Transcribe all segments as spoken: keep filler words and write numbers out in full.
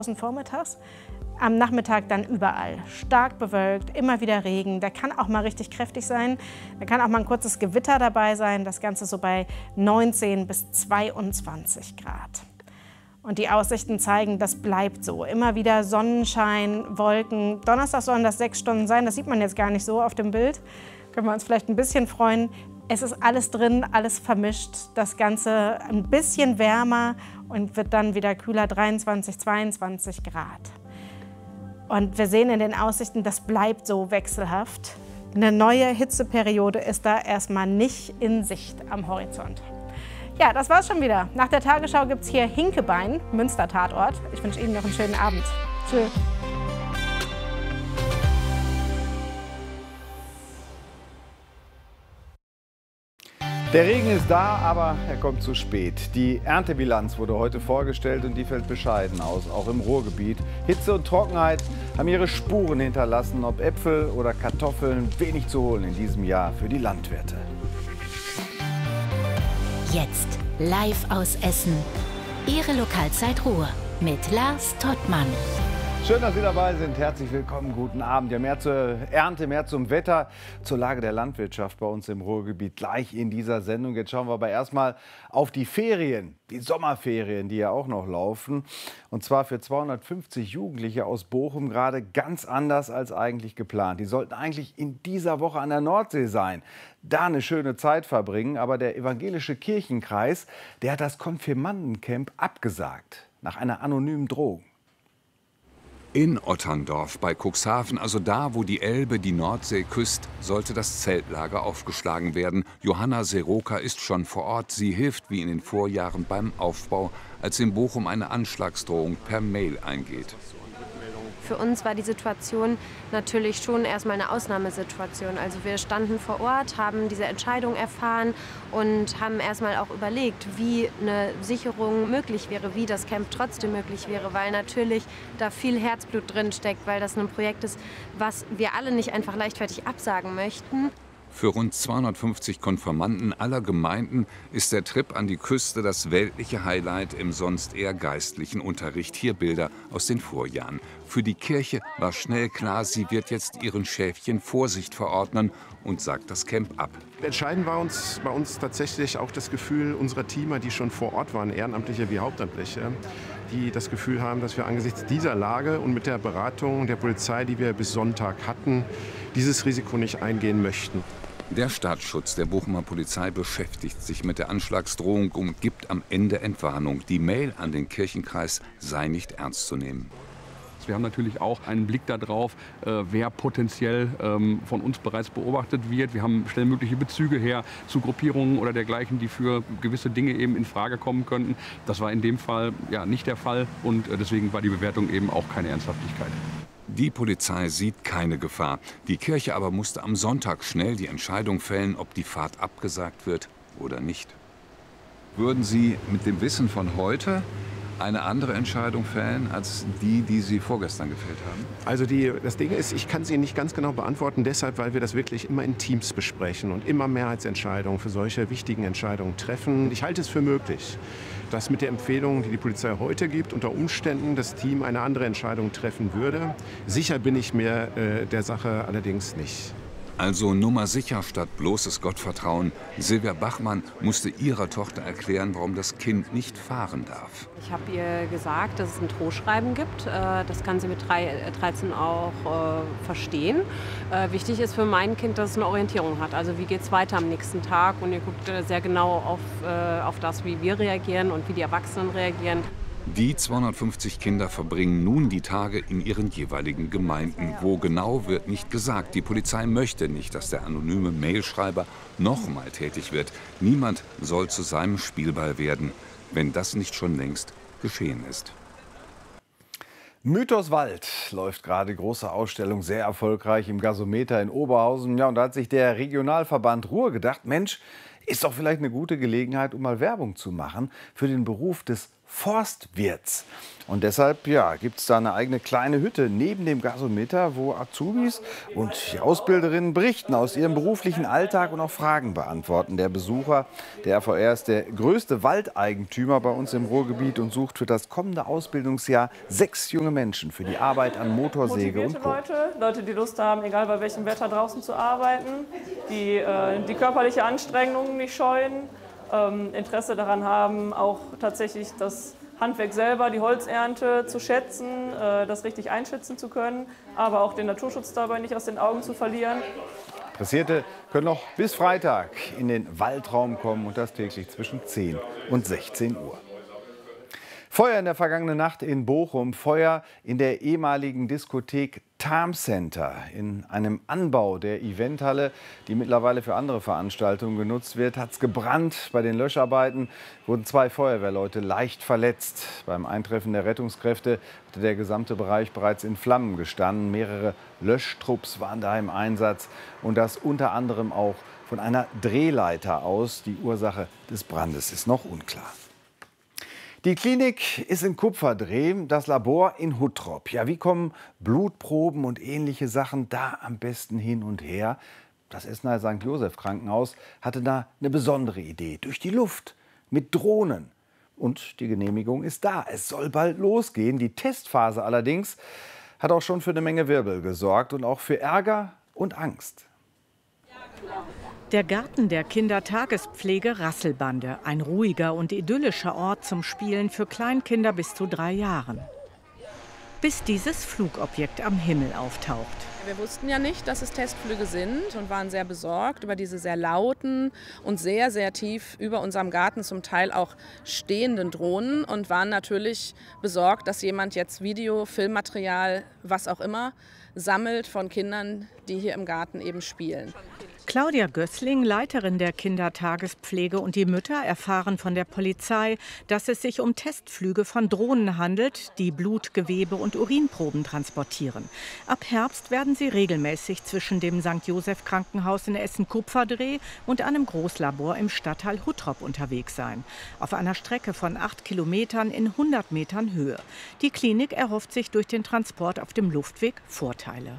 vormittags. Am Nachmittag dann überall. Stark bewölkt, immer wieder Regen. Der kann auch mal richtig kräftig sein. Da kann auch mal ein kurzes Gewitter dabei sein. Das Ganze so bei neunzehn bis zweiundzwanzig Grad. Und die Aussichten zeigen, das bleibt so. Immer wieder Sonnenschein, Wolken. Donnerstag sollen das sechs Stunden sein. Das sieht man jetzt gar nicht so auf dem Bild. Können wir uns vielleicht ein bisschen freuen. Es ist alles drin, alles vermischt. Das Ganze ein bisschen wärmer und wird dann wieder kühler, dreiundzwanzig, zweiundzwanzig Grad. Und wir sehen in den Aussichten, das bleibt so wechselhaft. Eine neue Hitzeperiode ist da erstmal nicht in Sicht am Horizont. Ja, das war's schon wieder. Nach der Tagesschau gibt es hier Hinkebein, Münster-Tatort. Ich wünsche Ihnen noch einen schönen Abend. Tschüss. Der Regen ist da, aber er kommt zu spät. Die Erntebilanz wurde heute vorgestellt und die fällt bescheiden aus, auch im Ruhrgebiet. Hitze und Trockenheit haben ihre Spuren hinterlassen, ob Äpfel oder Kartoffeln, wenig zu holen in diesem Jahr für die Landwirte. Jetzt live aus Essen. Ihre Lokalzeit Ruhr mit Lars Tottmann. Schön, dass Sie dabei sind. Herzlich willkommen, guten Abend. Ja, mehr zur Ernte, mehr zum Wetter, zur Lage der Landwirtschaft bei uns im Ruhrgebiet gleich in dieser Sendung. Jetzt schauen wir aber erstmal auf die Ferien, die Sommerferien, die ja auch noch laufen. Und zwar für zweihundertfünfzig Jugendliche aus Bochum gerade ganz anders als eigentlich geplant. Die sollten eigentlich in dieser Woche an der Nordsee sein, da eine schöne Zeit verbringen. Aber der evangelische Kirchenkreis, der hat das Konfirmandencamp abgesagt, nach einer anonymen Drohung. In Otterndorf bei Cuxhaven, also da, wo die Elbe die Nordsee küsst, sollte das Zeltlager aufgeschlagen werden. Johanna Seroka ist schon vor Ort. Sie hilft wie in den Vorjahren beim Aufbau, als in Bochum eine Anschlagsdrohung per Mail eingeht. Für uns war die Situation natürlich schon erstmal eine Ausnahmesituation. Also wir standen vor Ort, haben diese Entscheidung erfahren und haben erstmal auch überlegt, wie eine Sicherung möglich wäre, wie das Camp trotzdem möglich wäre, weil natürlich da viel Herzblut drin steckt, weil das ein Projekt ist, was wir alle nicht einfach leichtfertig absagen möchten. Für rund zweihundertfünfzig Konfirmanden aller Gemeinden ist der Trip an die Küste das weltliche Highlight im sonst eher geistlichen Unterricht. Hier Bilder aus den Vorjahren. Für die Kirche war schnell klar, sie wird jetzt ihren Schäfchen Vorsicht verordnen und sagt das Camp ab. Entscheidend war uns, bei uns tatsächlich auch das Gefühl unserer Teamer, die schon vor Ort waren, Ehrenamtliche wie Hauptamtliche, die das Gefühl haben, dass wir angesichts dieser Lage und mit der Beratung der Polizei, die wir bis Sonntag hatten, dieses Risiko nicht eingehen möchten. Der Staatsschutz der Bochumer Polizei beschäftigt sich mit der Anschlagsdrohung und gibt am Ende Entwarnung. Die Mail an den Kirchenkreis sei nicht ernst zu nehmen. Wir haben natürlich auch einen Blick darauf, wer potenziell von uns bereits beobachtet wird. Wir haben schnell mögliche Bezüge her zu Gruppierungen oder dergleichen, die für gewisse Dinge eben in Frage kommen könnten. Das war in dem Fall ja nicht der Fall und deswegen war die Bewertung eben auch keine Ernsthaftigkeit. Die Polizei sieht keine Gefahr. Die Kirche aber musste am Sonntag schnell die Entscheidung fällen, ob die Fahrt abgesagt wird oder nicht. Würden Sie mit dem Wissen von heute eine andere Entscheidung fällen als die, die Sie vorgestern gefällt haben? Also die, das Ding ist, ich kann sie nicht ganz genau beantworten, deshalb, weil wir das wirklich immer in Teams besprechen und immer Mehrheitsentscheidungen für solche wichtigen Entscheidungen treffen. Ich halte es für möglich, dass mit der Empfehlung, die die Polizei heute gibt, unter Umständen das Team eine andere Entscheidung treffen würde. Sicher bin ich mir äh, der Sache allerdings nicht. Also Nummer sicher statt bloßes Gottvertrauen. Silvia Bachmann musste ihrer Tochter erklären, warum das Kind nicht fahren darf. Ich habe ihr gesagt, dass es ein Drohschreiben gibt. Das kann sie mit dreizehn auch verstehen. Wichtig ist für mein Kind, dass es eine Orientierung hat. Also wie geht es weiter am nächsten Tag? Und ihr guckt sehr genau auf, auf das, wie wir reagieren und wie die Erwachsenen reagieren. Die zweihundertfünfzig Kinder verbringen nun die Tage in ihren jeweiligen Gemeinden. Wo genau, wird nicht gesagt. Die Polizei möchte nicht, dass der anonyme Mailschreiber nochmal tätig wird. Niemand soll zu seinem Spielball werden, wenn das nicht schon längst geschehen ist. Mythos Wald läuft gerade, große Ausstellung, sehr erfolgreich im Gasometer in Oberhausen. Ja, und da hat sich der Regionalverband Ruhr gedacht, Mensch, ist doch vielleicht eine gute Gelegenheit, um mal Werbung zu machen für den Beruf des Forstwirts. Und deshalb ja, gibt es da eine eigene kleine Hütte neben dem Gasometer, wo Azubis und die Ausbilderinnen berichten aus ihrem beruflichen Alltag und auch Fragen beantworten. Der Besucher der R V R ist der größte Waldeigentümer bei uns im Ruhrgebiet und sucht für das kommende Ausbildungsjahr sechs junge Menschen für die Arbeit an Motorsäge und Co. Leute, Leute, die Lust haben, egal bei welchem Wetter draußen zu arbeiten, die äh, die körperliche Anstrengung nicht scheuen, ähm, Interesse daran haben, auch tatsächlich das Handwerk selber, die Holzernte zu schätzen, äh, das richtig einschätzen zu können, aber auch den Naturschutz dabei nicht aus den Augen zu verlieren. Interessierte können noch bis Freitag in den Waldraum kommen und das täglich zwischen zehn und sechzehn Uhr. Feuer in der vergangenen Nacht in Bochum, Feuer in der ehemaligen Diskothek Time Center, in einem Anbau der Eventhalle, die mittlerweile für andere Veranstaltungen genutzt wird, hat es gebrannt. Bei den Löscharbeiten wurden zwei Feuerwehrleute leicht verletzt. Beim Eintreffen der Rettungskräfte hatte der gesamte Bereich bereits in Flammen gestanden. Mehrere Löschtrupps waren da im Einsatz und das unter anderem auch von einer Drehleiter aus. Die Ursache des Brandes ist noch unklar. Die Klinik ist in Kupferdreh, das Labor in Huttrop. Ja, wie kommen Blutproben und ähnliche Sachen da am besten hin und her? Das Essener Sankt Joseph Krankenhaus hatte da eine besondere Idee. Durch die Luft, mit Drohnen. Und die Genehmigung ist da. Es soll bald losgehen. Die Testphase allerdings hat auch schon für eine Menge Wirbel gesorgt und auch für Ärger und Angst. Der Garten der Kindertagespflege Rasselbande, ein ruhiger und idyllischer Ort zum Spielen für Kleinkinder bis zu drei Jahren. Bis dieses Flugobjekt am Himmel auftaucht. Wir wussten ja nicht, dass es Testflüge sind und waren sehr besorgt über diese sehr lauten und sehr, sehr tief über unserem Garten zum Teil auch stehenden Drohnen und waren natürlich besorgt, dass jemand jetzt Video, Filmmaterial, was auch immer, sammelt von Kindern, die hier im Garten eben spielen. Claudia Gößling, Leiterin der Kindertagespflege, und die Mütter erfahren von der Polizei, dass es sich um Testflüge von Drohnen handelt, die Blut, Gewebe und Urinproben transportieren. Ab Herbst werden sie regelmäßig zwischen dem Sankt Joseph Krankenhaus in Essen-Kupferdreh und einem Großlabor im Stadtteil Huttrop unterwegs sein. Auf einer Strecke von acht Kilometern in hundert Metern Höhe. Die Klinik erhofft sich durch den Transport auf dem Luftweg Vorteile.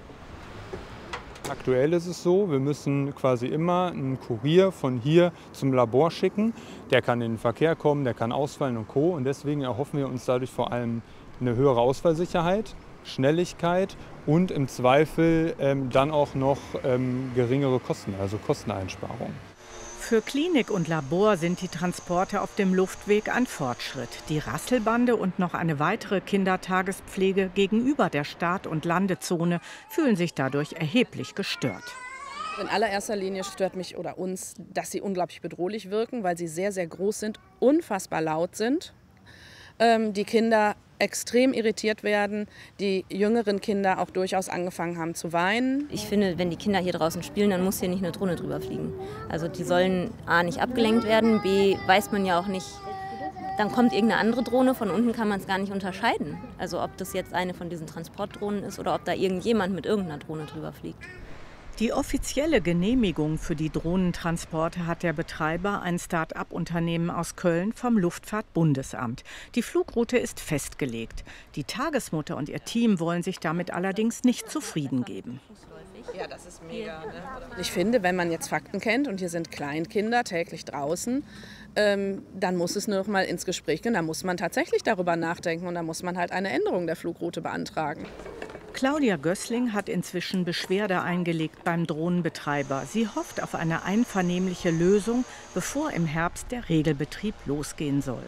Aktuell ist es so, wir müssen quasi immer einen Kurier von hier zum Labor schicken. Der kann in den Verkehr kommen, der kann ausfallen und Co. Und deswegen erhoffen wir uns dadurch vor allem eine höhere Ausfallsicherheit, Schnelligkeit und im Zweifel ähm, dann auch noch ähm, geringere Kosten, also Kosteneinsparungen. Für Klinik und Labor sind die Transporte auf dem Luftweg ein Fortschritt. Die Rasselbande und noch eine weitere Kindertagespflege gegenüber der Start- und Landezone fühlen sich dadurch erheblich gestört. In allererster Linie stört mich oder uns, dass sie unglaublich bedrohlich wirken, weil sie sehr, sehr groß sind, unfassbar laut sind. Ähm, die Kinder extrem irritiert werden, die jüngeren Kinder auch durchaus angefangen haben zu weinen. Ich finde, wenn die Kinder hier draußen spielen, dann muss hier nicht eine Drohne drüber fliegen. Also die sollen A, nicht abgelenkt werden, B, weiß man ja auch nicht, dann kommt irgendeine andere Drohne, von unten kann man es gar nicht unterscheiden. Also ob das jetzt eine von diesen Transportdrohnen ist oder ob da irgendjemand mit irgendeiner Drohne drüber fliegt. Die offizielle Genehmigung für die Drohnentransporte hat der Betreiber, ein Start-up-Unternehmen aus Köln, vom Luftfahrtbundesamt. Die Flugroute ist festgelegt. Die Tagesmutter und ihr Team wollen sich damit allerdings nicht zufrieden geben. Ja, das ist mega. Ne? Ich finde, wenn man jetzt Fakten kennt und hier sind Kleinkinder täglich draußen, ähm, dann muss es nur noch mal ins Gespräch gehen. Da muss man tatsächlich darüber nachdenken und da muss man halt eine Änderung der Flugroute beantragen. Claudia Gößling hat inzwischen Beschwerde eingelegt beim Drohnenbetreiber. Sie hofft auf eine einvernehmliche Lösung, bevor im Herbst der Regelbetrieb losgehen soll.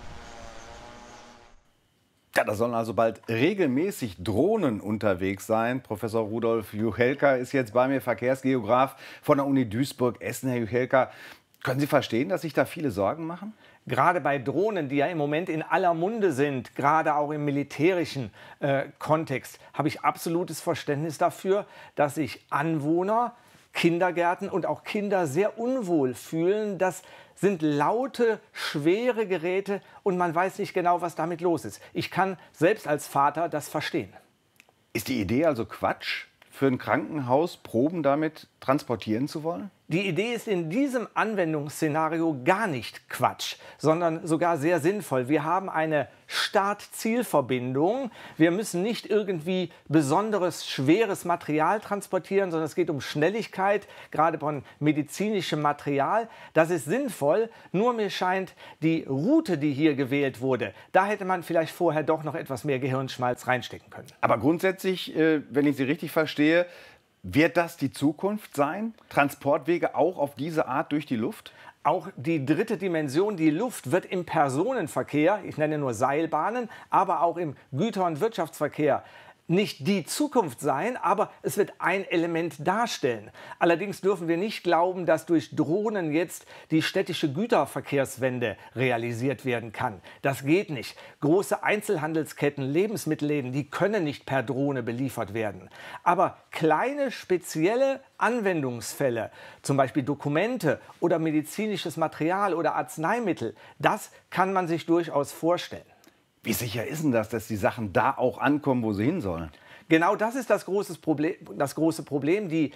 Ja, da sollen also bald regelmäßig Drohnen unterwegs sein. Professor Rudolf Juchelka ist jetzt bei mir, Verkehrsgeograf von der Uni Duisburg-Essen. Herr Juchelka, können Sie verstehen, dass sich da viele Sorgen machen? Gerade bei Drohnen, die ja im Moment in aller Munde sind, gerade auch im militärischen äh, Kontext, habe ich absolutes Verständnis dafür, dass sich Anwohner, Kindergärten und auch Kinder sehr unwohl fühlen. Das sind laute, schwere Geräte und man weiß nicht genau, was damit los ist. Ich kann selbst als Vater das verstehen. Ist die Idee also Quatsch? Für ein Krankenhaus Proben damit transportieren zu wollen? Die Idee ist in diesem Anwendungsszenario gar nicht Quatsch, sondern sogar sehr sinnvoll. Wir haben eine Start-Ziel-Verbindung. Wir müssen nicht irgendwie besonderes, schweres Material transportieren, sondern es geht um Schnelligkeit, gerade von medizinischem Material. Das ist sinnvoll, nur mir scheint, die Route, die hier gewählt wurde, da hätte man vielleicht vorher doch noch etwas mehr Gehirnschmalz reinstecken können. Aber grundsätzlich, äh, wenn ich Sie richtig verstehe, wird das die Zukunft sein? Transportwege auch auf diese Art durch die Luft? Auch die dritte Dimension, die Luft, wird im Personenverkehr, ich nenne nur Seilbahnen, aber auch im Güter- und Wirtschaftsverkehr nicht die Zukunft sein, aber es wird ein Element darstellen. Allerdings dürfen wir nicht glauben, dass durch Drohnen jetzt die städtische Güterverkehrswende realisiert werden kann. Das geht nicht. Große Einzelhandelsketten, Lebensmittelläden, die können nicht per Drohne beliefert werden. Aber kleine, spezielle Anwendungsfälle, zum Beispiel Dokumente oder medizinisches Material oder Arzneimittel, das kann man sich durchaus vorstellen. Wie sicher ist denn das, dass die Sachen da auch ankommen, wo sie hin sollen? Genau das ist das große Problem, das große Problem, die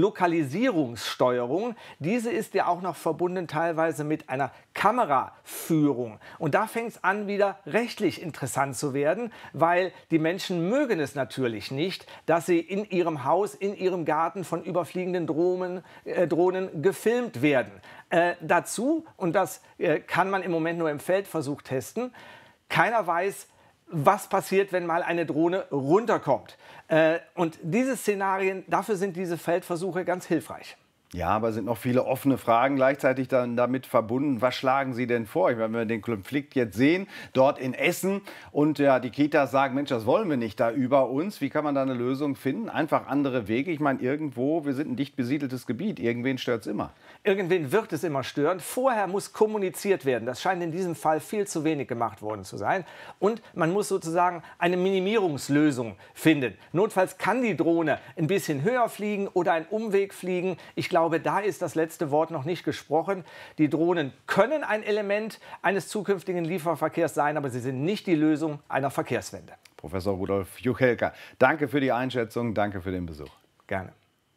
Lokalisierungssteuerung. Diese ist ja auch noch verbunden teilweise mit einer Kameraführung. Und da fängt es an, wieder rechtlich interessant zu werden, weil die Menschen mögen es natürlich nicht, dass sie in ihrem Haus, in ihrem Garten von überfliegenden Drohnen, äh, Drohnen gefilmt werden. Äh, dazu, und das äh, kann man im Moment nur im Feldversuch testen, keiner weiß, was passiert, wenn mal eine Drohne runterkommt. Äh, und diese Szenarien, dafür sind diese Feldversuche ganz hilfreich. Ja, aber sind noch viele offene Fragen gleichzeitig dann damit verbunden. Was schlagen Sie denn vor? Ich meine, wenn wir den Konflikt jetzt sehen, dort in Essen und ja, die Kitas sagen, Mensch, das wollen wir nicht da über uns. Wie kann man da eine Lösung finden? Einfach andere Wege. Ich meine, irgendwo, wir sind ein dicht besiedeltes Gebiet. Irgendwen stört es immer. Irgendwen wird es immer stören. Vorher muss kommuniziert werden. Das scheint in diesem Fall viel zu wenig gemacht worden zu sein. Und man muss sozusagen eine Minimierungslösung finden. Notfalls kann die Drohne ein bisschen höher fliegen oder einen Umweg fliegen. Ich glaube, da ist das letzte Wort noch nicht gesprochen. Die Drohnen können ein Element eines zukünftigen Lieferverkehrs sein, aber sie sind nicht die Lösung einer Verkehrswende. Professor Rudolf Juchelka, danke für die Einschätzung, danke für den Besuch. Gerne.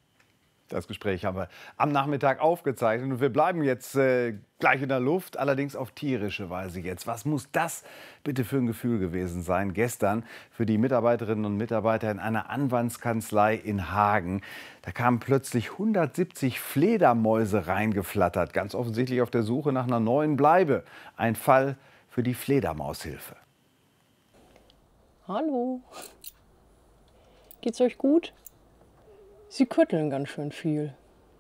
Das Gespräch haben wir am Nachmittag aufgezeichnet und wir bleiben jetzt äh, gleich in der Luft, allerdings auf tierische Weise jetzt. Was muss das bitte für ein Gefühl gewesen sein gestern für die Mitarbeiterinnen und Mitarbeiter in einer Anwaltskanzlei in Hagen? Da kamen plötzlich hundertsiebzig Fledermäuse reingeflattert, ganz offensichtlich auf der Suche nach einer neuen Bleibe. Ein Fall für die Fledermaushilfe. Hallo, geht's euch gut? Sie kütteln ganz schön viel.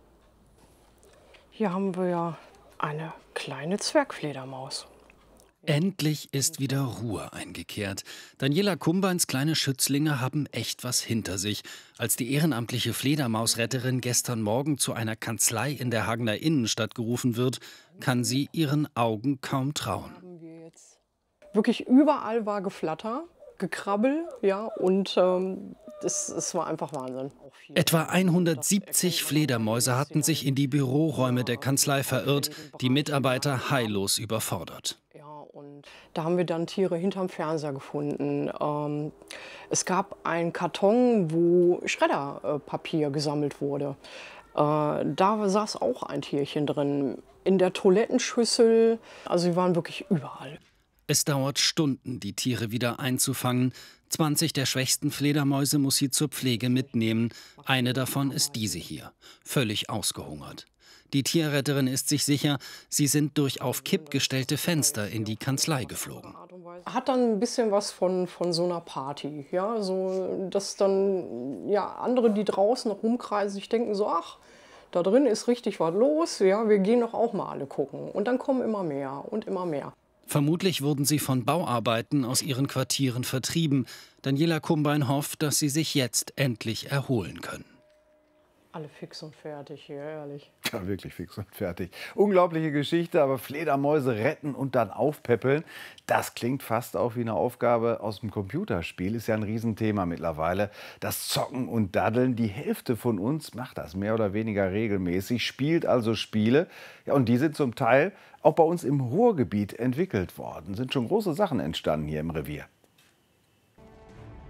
Hier haben wir ja eine kleine Zwergfledermaus. Endlich ist wieder Ruhe eingekehrt. Daniela Kumbeins kleine Schützlinge haben echt was hinter sich. Als die ehrenamtliche Fledermausretterin gestern Morgen zu einer Kanzlei in der Hagener Innenstadt gerufen wird, kann sie ihren Augen kaum trauen. Wirklich überall war Geflatter, Gekrabbel, ja, und ähm, das, das war einfach Wahnsinn. Etwa hundertsiebzig Fledermäuse hatten sich in die Büroräume der Kanzlei verirrt, die Mitarbeiter heillos überfordert. Da haben wir dann Tiere hinterm Fernseher gefunden. Ähm, es gab einen Karton, wo Schredderpapier gesammelt wurde. Äh, da saß auch ein Tierchen drin. In der Toilettenschüssel, also sie waren wirklich überall. Es dauert Stunden, die Tiere wieder einzufangen. zwanzig der schwächsten Fledermäuse muss sie zur Pflege mitnehmen. Eine davon ist diese hier, völlig ausgehungert. Die Tierretterin ist sich sicher, sie sind durch auf Kipp gestellte Fenster in die Kanzlei geflogen. Hat dann ein bisschen was von, von so einer Party, ja, so, dass dann ja, andere, die draußen rumkreisen, sich denken so, ach, da drin ist richtig was los, ja, wir gehen doch auch mal alle gucken. Und dann kommen immer mehr und immer mehr. Vermutlich wurden sie von Bauarbeiten aus ihren Quartieren vertrieben. Daniela Kumbein hofft, dass sie sich jetzt endlich erholen können. Alle fix und fertig hier, ehrlich. Ja, wirklich fix und fertig. Unglaubliche Geschichte, aber Fledermäuse retten und dann aufpäppeln, das klingt fast auch wie eine Aufgabe aus dem Computerspiel. Ist ja ein Riesenthema mittlerweile. Das Zocken und Daddeln, die Hälfte von uns macht das mehr oder weniger regelmäßig, spielt also Spiele. Ja, und die sind zum Teil auch bei uns im Ruhrgebiet entwickelt worden. Sind schon große Sachen entstanden hier im Revier.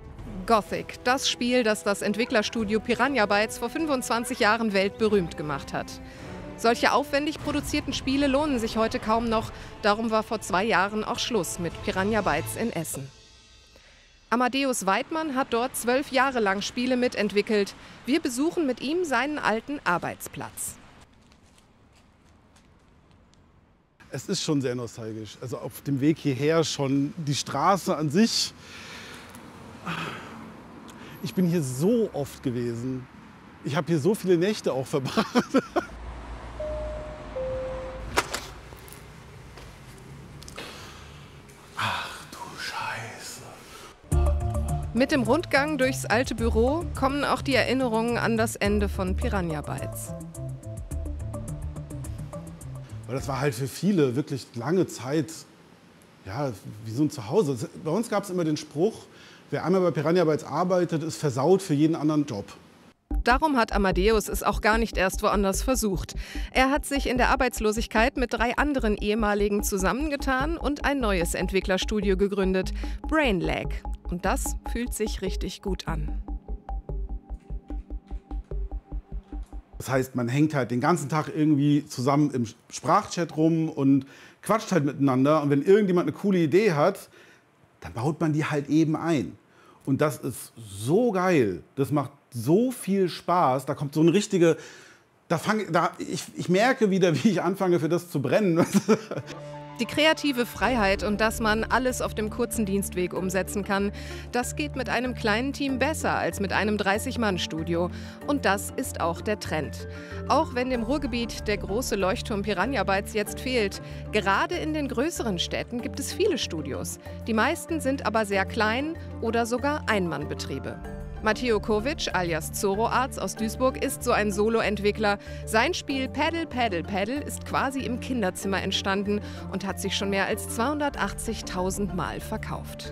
Gothic, das Spiel, das das Entwicklerstudio Piranha Bytes vor fünfundzwanzig Jahren weltberühmt gemacht hat. Solche aufwendig produzierten Spiele lohnen sich heute kaum noch, darum war vor zwei Jahren auch Schluss mit Piranha Bytes in Essen. Amadeus Weidmann hat dort zwölf Jahre lang Spiele mitentwickelt. Wir besuchen mit ihm seinen alten Arbeitsplatz. Es ist schon sehr nostalgisch. Also auf dem Weg hierher schon die Straße an sich. Ich bin hier so oft gewesen. Ich habe hier so viele Nächte auch verbracht. Ach du Scheiße. Mit dem Rundgang durchs alte Büro kommen auch die Erinnerungen an das Ende von Piranha Bytes. Weil das war halt für viele wirklich lange Zeit, ja, wie so ein Zuhause. Bei uns gab es immer den Spruch, wer einmal bei Piranha Bytes arbeitet, ist versaut für jeden anderen Job. Darum hat Amadeus es auch gar nicht erst woanders versucht. Er hat sich in der Arbeitslosigkeit mit drei anderen ehemaligen zusammengetan und ein neues Entwicklerstudio gegründet, Brainlag. Und das fühlt sich richtig gut an. Das heißt, man hängt halt den ganzen Tag irgendwie zusammen im Sprachchat rum und quatscht halt miteinander. Und wenn irgendjemand eine coole Idee hat, dann baut man die halt eben ein. Und das ist so geil. Das macht so viel Spaß. Da kommt so eine richtige... Da fang, da, ich, ich merke wieder, wie ich anfange, für das zu brennen. Die kreative Freiheit und dass man alles auf dem kurzen Dienstweg umsetzen kann, das geht mit einem kleinen Team besser als mit einem dreißig-Mann-Studio. Und das ist auch der Trend. Auch wenn dem Ruhrgebiet der große Leuchtturm Piranha Bytes jetzt fehlt. Gerade in den größeren Städten gibt es viele Studios. Die meisten sind aber sehr klein oder sogar Einmannbetriebe. Matteo Kovic alias Zoroarz aus Duisburg ist so ein Solo-Entwickler. Sein Spiel Paddle Paddle Paddle ist quasi im Kinderzimmer entstanden und hat sich schon mehr als zweihundertachtzigtausend Mal verkauft.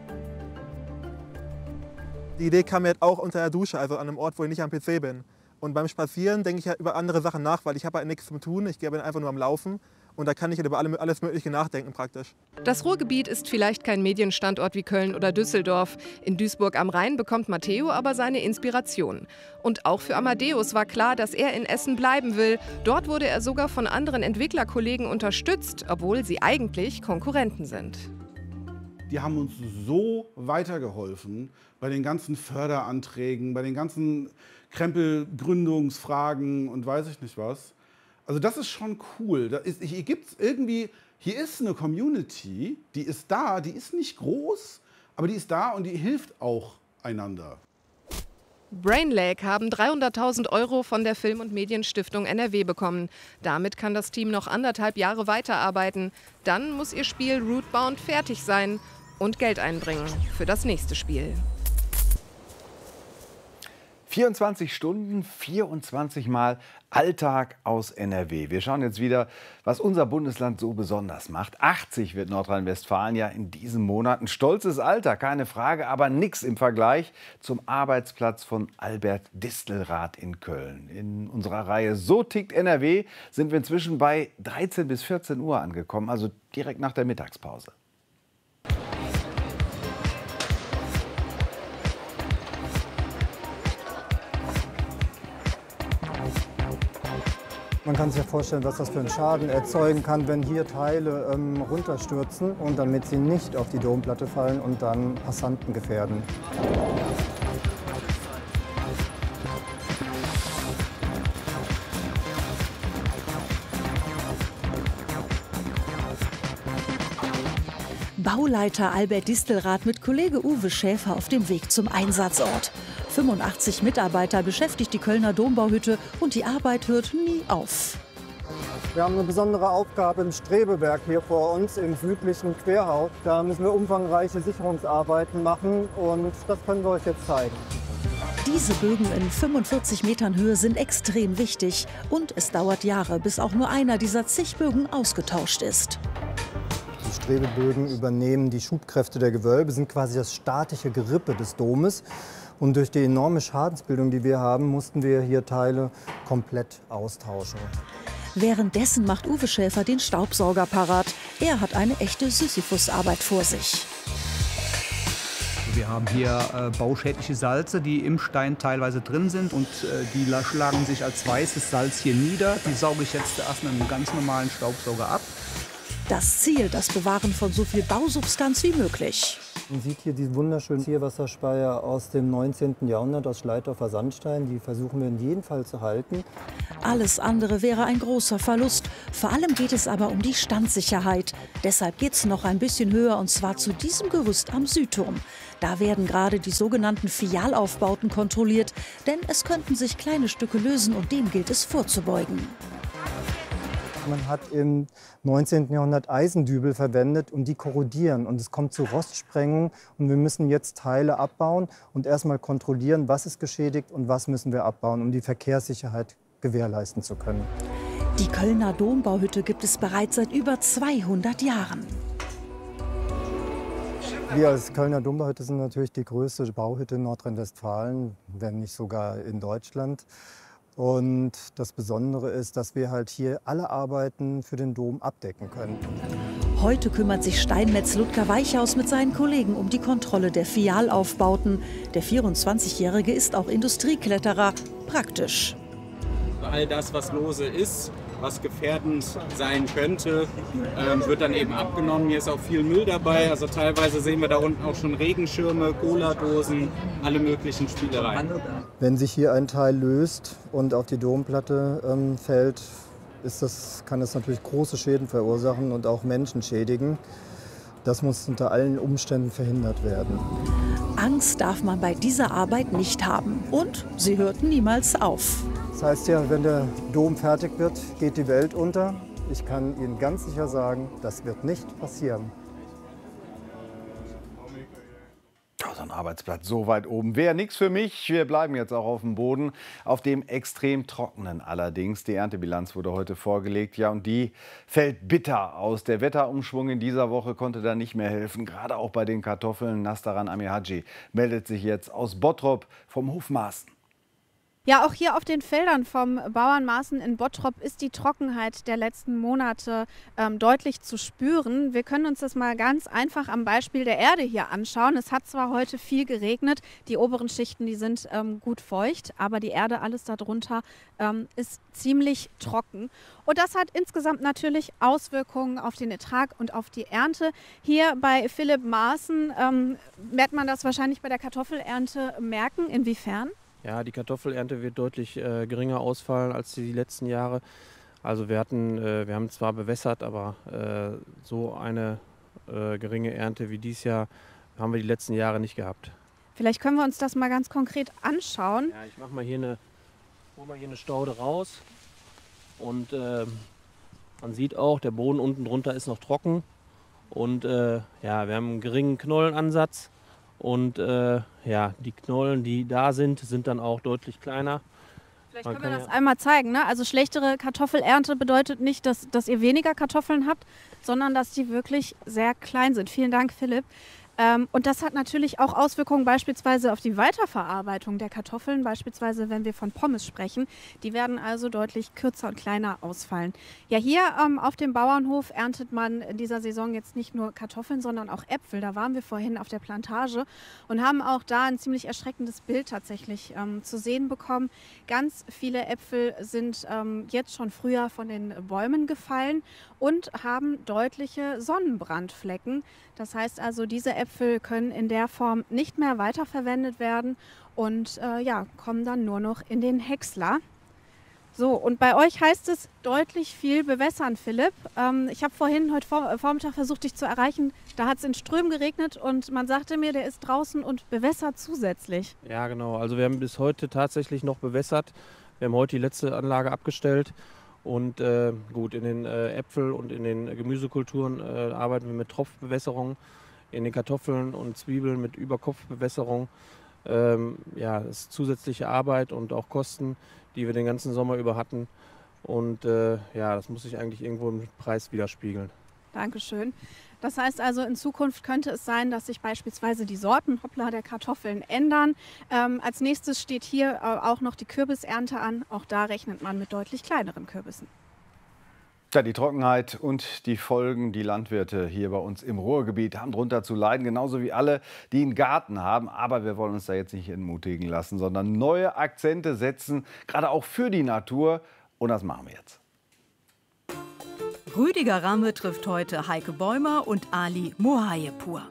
Die Idee kam mir auch unter der Dusche, also an einem Ort, wo ich nicht am P C bin. Und beim Spazieren denke ich ja über andere Sachen nach, weil ich habe halt nichts zu tun. Ich bin einfach nur am Laufen. Und da kann ich über alles Mögliche nachdenken praktisch. Das Ruhrgebiet ist vielleicht kein Medienstandort wie Köln oder Düsseldorf. In Duisburg am Rhein bekommt Matteo aber seine Inspiration. Und auch für Amadeus war klar, dass er in Essen bleiben will. Dort wurde er sogar von anderen Entwicklerkollegen unterstützt, obwohl sie eigentlich Konkurrenten sind. Die haben uns so weitergeholfen bei den ganzen Förderanträgen, bei den ganzen Krempelgründungsfragen und weiß ich nicht was. Also das ist schon cool. Da ist, hier gibt's irgendwie, hier ist eine Community, die ist da, die ist nicht groß, aber die ist da und die hilft auch einander. Brainlag haben dreihunderttausend Euro von der Film- und Medienstiftung N R W bekommen. Damit kann das Team noch anderthalb Jahre weiterarbeiten. Dann muss ihr Spiel Rootbound fertig sein und Geld einbringen für das nächste Spiel. vierundzwanzig Stunden, vierundzwanzig Mal Alltag aus N R W. Wir schauen jetzt wieder, was unser Bundesland so besonders macht. achtzig wird Nordrhein-Westfalen ja in diesem Monat. Ein stolzes Alter, keine Frage, aber nichts im Vergleich zum Arbeitsplatz von Albert Distelrath in Köln. In unserer Reihe So tickt N R W sind wir inzwischen bei dreizehn bis vierzehn Uhr angekommen, also direkt nach der Mittagspause. Man kann sich ja vorstellen, was das für einen Schaden erzeugen kann, wenn hier Teile ähm, runterstürzen und damit sie nicht auf die Domplatte fallen und dann Passanten gefährden. Bauleiter Albert Distelrath mit Kollege Uwe Schäfer auf dem Weg zum Einsatzort. fünfundachtzig Mitarbeiter beschäftigt die Kölner Dombauhütte und die Arbeit hört nie auf. Wir haben eine besondere Aufgabe im Strebewerk hier vor uns im südlichen Querhaus. Da müssen wir umfangreiche Sicherungsarbeiten machen und das können wir euch jetzt zeigen. Diese Bögen in fünfundvierzig Metern Höhe sind extrem wichtig und es dauert Jahre, bis auch nur einer dieser zig Bögen ausgetauscht ist. Die Strebebögen übernehmen die Schubkräfte der Gewölbe, sind quasi das statische Gerippe des Domes. Und durch die enorme Schadensbildung, die wir haben, mussten wir hier Teile komplett austauschen. Währenddessen macht Uwe Schäfer den Staubsauger parat. Er hat eine echte Sisyphus-Arbeit vor sich. Wir haben hier äh, bauschädliche Salze, die im Stein teilweise drin sind und äh, die schlagen sich als weißes Salz hier nieder. Die sauge ich jetzt erst mit einem ganz normalen Staubsauger ab. Das Ziel, das Bewahren von so viel Bausubstanz wie möglich. Man sieht hier diesen wunderschönen Tierwasserspeier aus dem neunzehnten Jahrhundert aus Schleitdorfer Sandstein. Die versuchen wir in jedem Fall zu halten. Alles andere wäre ein großer Verlust. Vor allem geht es aber um die Standsicherheit. Deshalb geht es noch ein bisschen höher, und zwar zu diesem Gerüst am Südturm. Da werden gerade die sogenannten Fialaufbauten kontrolliert, denn es könnten sich kleine Stücke lösen und dem gilt es vorzubeugen. Man hat im neunzehnten Jahrhundert Eisendübel verwendet und die korrodieren. Und es kommt zu Rostsprengung. Und wir müssen jetzt Teile abbauen und erstmal kontrollieren, was ist geschädigt und was müssen wir abbauen, um die Verkehrssicherheit gewährleisten zu können. Die Kölner Dombauhütte gibt es bereits seit über zweihundert Jahren. Wir als Kölner Dombauhütte sind natürlich die größte Bauhütte in Nordrhein-Westfalen, wenn nicht sogar in Deutschland. Und das Besondere ist, dass wir halt hier alle Arbeiten für den Dom abdecken können. Heute kümmert sich Steinmetz Ludger Weichhaus mit seinen Kollegen um die Kontrolle der Fialaufbauten. Der vierundzwanzigjährige ist auch Industriekletterer. Praktisch. All das, was lose ist, was gefährdend sein könnte, ähm, wird dann eben abgenommen. Hier ist auch viel Müll dabei. Also teilweise sehen wir da unten auch schon Regenschirme, Cola-Dosen, alle möglichen Spielereien. Wenn sich hier ein Teil löst und auf die Domplatte ähm, fällt, ist das, kann das natürlich große Schäden verursachen und auch Menschen schädigen. Das muss unter allen Umständen verhindert werden. Angst darf man bei dieser Arbeit nicht haben. Und sie hört niemals auf. Das heißt ja, wenn der Dom fertig wird, geht die Welt unter. Ich kann Ihnen ganz sicher sagen, das wird nicht passieren. So ein Arbeitsplatz so weit oben wäre nichts für mich. Wir bleiben jetzt auch auf dem Boden, auf dem extrem trockenen allerdings. Die Erntebilanz wurde heute vorgelegt, ja, und die fällt bitter aus. Der Wetterumschwung in dieser Woche konnte da nicht mehr helfen, gerade auch bei den Kartoffeln. Nastaran Amihaji meldet sich jetzt aus Bottrop vom Hof Maaßen. Ja, auch hier auf den Feldern vom Bauern Maaßen in Bottrop ist die Trockenheit der letzten Monate ähm, deutlich zu spüren. Wir können uns das mal ganz einfach am Beispiel der Erde hier anschauen. Es hat zwar heute viel geregnet, die oberen Schichten, die sind ähm, gut feucht, aber die Erde, alles darunter, ähm, ist ziemlich trocken. Und das hat insgesamt natürlich Auswirkungen auf den Ertrag und auf die Ernte. Hier bei Philipp Maaßen ähm, wird man das wahrscheinlich bei der Kartoffelernte merken. Inwiefern? Ja, die Kartoffelernte wird deutlich äh, geringer ausfallen als die letzten Jahre. Also wir hatten, äh, wir haben zwar bewässert, aber äh, so eine äh, geringe Ernte wie dieses Jahr haben wir die letzten Jahre nicht gehabt. Vielleicht können wir uns das mal ganz konkret anschauen. Ja, ich mache mal hier eine, hol mal hier eine Staude raus und äh, man sieht auch, der Boden unten drunter ist noch trocken und äh, ja, wir haben einen geringen Knollenansatz. Und äh, ja, die Knollen, die da sind, sind dann auch deutlich kleiner. Vielleicht können wir das ja einmal zeigen. Ne? Also schlechtere Kartoffelernte bedeutet nicht, dass, dass ihr weniger Kartoffeln habt, sondern dass die wirklich sehr klein sind. Vielen Dank, Philipp. Ähm, und das hat natürlich auch Auswirkungen beispielsweise auf die Weiterverarbeitung der Kartoffeln, beispielsweise wenn wir von Pommes sprechen. Die werden also deutlich kürzer und kleiner ausfallen. Ja, hier ähm, auf dem Bauernhof erntet man in dieser Saison jetzt nicht nur Kartoffeln, sondern auch Äpfel. Da waren wir vorhin auf der Plantage und haben auch da ein ziemlich erschreckendes Bild tatsächlich ähm, zu sehen bekommen. Ganz viele Äpfel sind ähm, jetzt schon früher von den Bäumen gefallen und haben deutliche Sonnenbrandflecken. Das heißt also, diese Äpfel können in der Form nicht mehr weiterverwendet werden und äh, ja, kommen dann nur noch in den Häcksler. So, und bei euch heißt es deutlich viel bewässern, Philipp. Ähm, ich habe vorhin heute vor, Vormittag versucht, dich zu erreichen. Da hat es in Strömen geregnet und man sagte mir, der ist draußen und bewässert zusätzlich. Ja, genau. Also wir haben bis heute tatsächlich noch bewässert. Wir haben heute die letzte Anlage abgestellt. Und äh, gut, in den äh, Äpfel und in den Gemüsekulturen äh, arbeiten wir mit Tropfbewässerung, in den Kartoffeln und Zwiebeln mit Überkopfbewässerung. Ähm, ja, das ist zusätzliche Arbeit und auch Kosten, die wir den ganzen Sommer über hatten. Und äh, ja, das muss sich eigentlich irgendwo im Preis widerspiegeln. Dankeschön. Das heißt also, in Zukunft könnte es sein, dass sich beispielsweise die Sorten hoppla, der Kartoffeln ändern. Ähm, als nächstes steht hier äh, auch noch die Kürbisernte an. Auch da rechnet man mit deutlich kleineren Kürbissen. Ja, die Trockenheit und die Folgen, die Landwirte hier bei uns im Ruhrgebiet haben drunter zu leiden, genauso wie alle, die einen Garten haben. Aber wir wollen uns da jetzt nicht entmutigen lassen, sondern neue Akzente setzen, gerade auch für die Natur. Und das machen wir jetzt. Rüdiger Ramme trifft heute Heike Bäumer und Ali Mohayepur.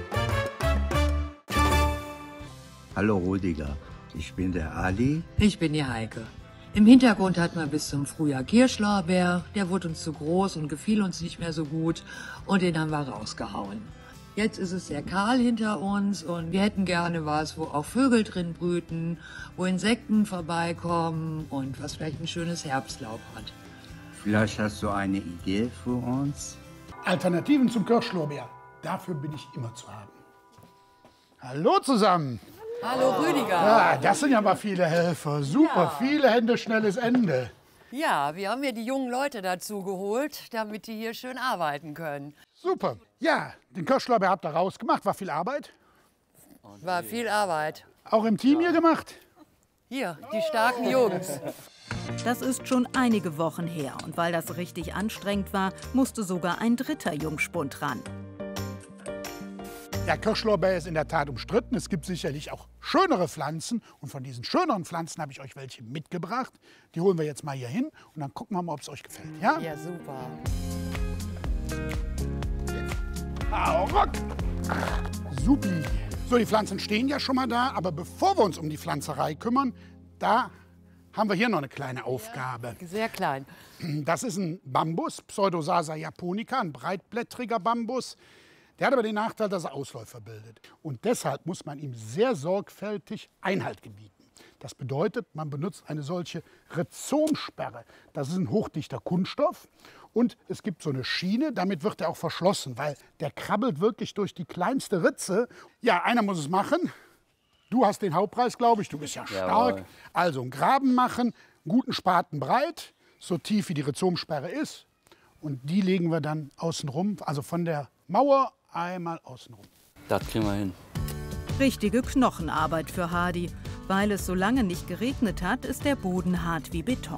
Hallo Rüdiger, ich bin der Ali. Ich bin die Heike. Im Hintergrund hatten wir bis zum Frühjahr Kirschlorbeer. Der wurde uns zu groß und gefiel uns nicht mehr so gut. Und den haben wir rausgehauen. Jetzt ist es sehr kahl hinter uns und wir hätten gerne was, wo auch Vögel drin brüten, wo Insekten vorbeikommen und was vielleicht ein schönes Herbstlaub hat. Vielleicht hast du eine Idee für uns? Alternativen zum Kirschlorbeer. Dafür bin ich immer zu haben. Hallo zusammen. Hallo Rüdiger. Ja, das sind ja mal viele Helfer. Super, Ja. viele Hände, schnelles Ende. Ja, wir haben hier die jungen Leute dazu geholt, damit die hier schön arbeiten können. Super. Ja, den Kirschlorbeer habt ihr rausgemacht. War viel Arbeit? War viel Arbeit. Auch im Team hier gemacht? Hier, die starken Jungs. Das ist schon einige Wochen her. Und weil das richtig anstrengend war, musste sogar ein dritter Jungspund ran. Der Kirschlorbeer ist in der Tat umstritten. Es gibt sicherlich auch schönere Pflanzen. Und von diesen schöneren Pflanzen habe ich euch welche mitgebracht. Die holen wir jetzt mal hier hin und dann gucken wir mal, ob es euch gefällt. Ja, ja super. Hau ruck. Supi. So, die Pflanzen stehen ja schon mal da. Aber bevor wir uns um die Pflanzerei kümmern, da haben wir hier noch eine kleine Aufgabe. Ja, sehr klein. Das ist ein Bambus, Pseudosasa japonica, ein breitblättriger Bambus. Der hat aber den Nachteil, dass er Ausläufer bildet. Und deshalb muss man ihm sehr sorgfältig Einhalt gebieten. Das bedeutet, man benutzt eine solche Rhizomsperre. Das ist ein hochdichter Kunststoff. Und es gibt so eine Schiene, damit wird er auch verschlossen, weil der krabbelt wirklich durch die kleinste Ritze. Ja, einer muss es machen. Du hast den Hauptpreis, glaube ich. Du bist ja stark. Jawohl. Also einen Graben machen, einen guten Spaten breit, so tief wie die Rhizomsperre ist. Und die legen wir dann außen rum, also von der Mauer einmal außen rum. Das kriegen wir hin. Richtige Knochenarbeit für Hardy. Weil es so lange nicht geregnet hat, ist der Boden hart wie Beton.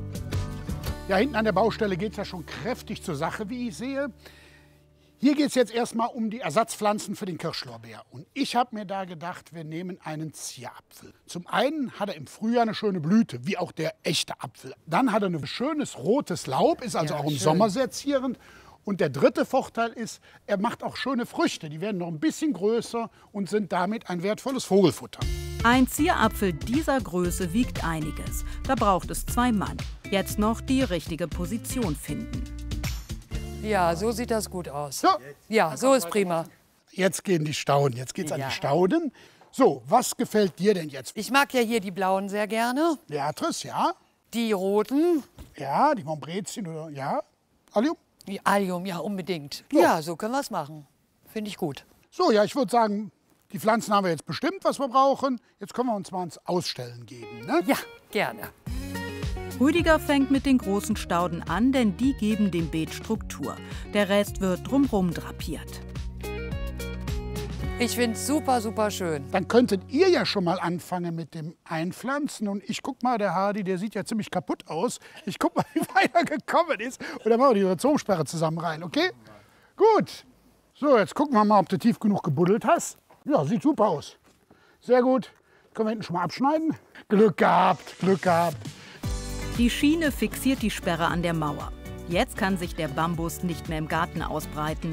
Ja, hinten an der Baustelle geht es ja schon kräftig zur Sache, wie ich sehe. Hier geht es jetzt erstmal um die Ersatzpflanzen für den Kirschlorbeer. Und ich habe mir da gedacht, wir nehmen einen Zierapfel. Zum einen hat er im Frühjahr eine schöne Blüte, wie auch der echte Apfel. Dann hat er ein schönes rotes Laub, ist also Ja, auch im schön. Sommer sehr zierend. Und der dritte Vorteil ist, er macht auch schöne Früchte. Die werden noch ein bisschen größer und sind damit ein wertvolles Vogelfutter. Ein Zierapfel dieser Größe wiegt einiges. Da braucht es zwei Mann. Jetzt noch die richtige Position finden. Ja, so sieht das gut aus. So. Ja, so ist prima. Jetzt gehen die Stauden, jetzt geht's an Ja. die Stauden. So, was gefällt dir denn jetzt? Ich mag ja hier die blauen sehr gerne. Beatrice, ja. Die roten. Ja, die Montbrezien oder, ja. Allium? Die Allium, ja, unbedingt. So. Ja, so können wir es machen. Finde ich gut. So, ja, ich würde sagen, die Pflanzen haben wir jetzt bestimmt, was wir brauchen. Jetzt können wir uns mal ins Ausstellen geben, ne? Ja, gerne. Rüdiger fängt mit den großen Stauden an, denn die geben dem Beet Struktur. Der Rest wird drumherum drapiert. Ich finde es super, super schön. Dann könntet ihr ja schon mal anfangen mit dem Einpflanzen. Und ich guck mal, der Hardy, der sieht ja ziemlich kaputt aus. Ich guck mal, wie weit er gekommen ist. Und dann machen wir die Rhizomsperre zusammen rein, okay? Gut. So, jetzt gucken wir mal, ob du tief genug gebuddelt hast. Ja, sieht super aus. Sehr gut. Können wir hinten schon mal abschneiden? Glück gehabt, Glück gehabt. Die Schiene fixiert die Sperre an der Mauer. Jetzt kann sich der Bambus nicht mehr im Garten ausbreiten.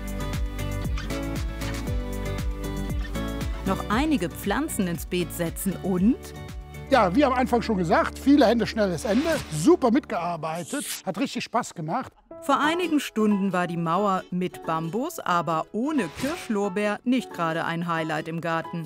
Noch einige Pflanzen ins Beet setzen und... Ja, wie am Anfang schon gesagt, viele Hände, schnelles Ende. Super mitgearbeitet, hat richtig Spaß gemacht. Vor einigen Stunden war die Mauer mit Bambus, aber ohne Kirschlorbeer nicht gerade ein Highlight im Garten.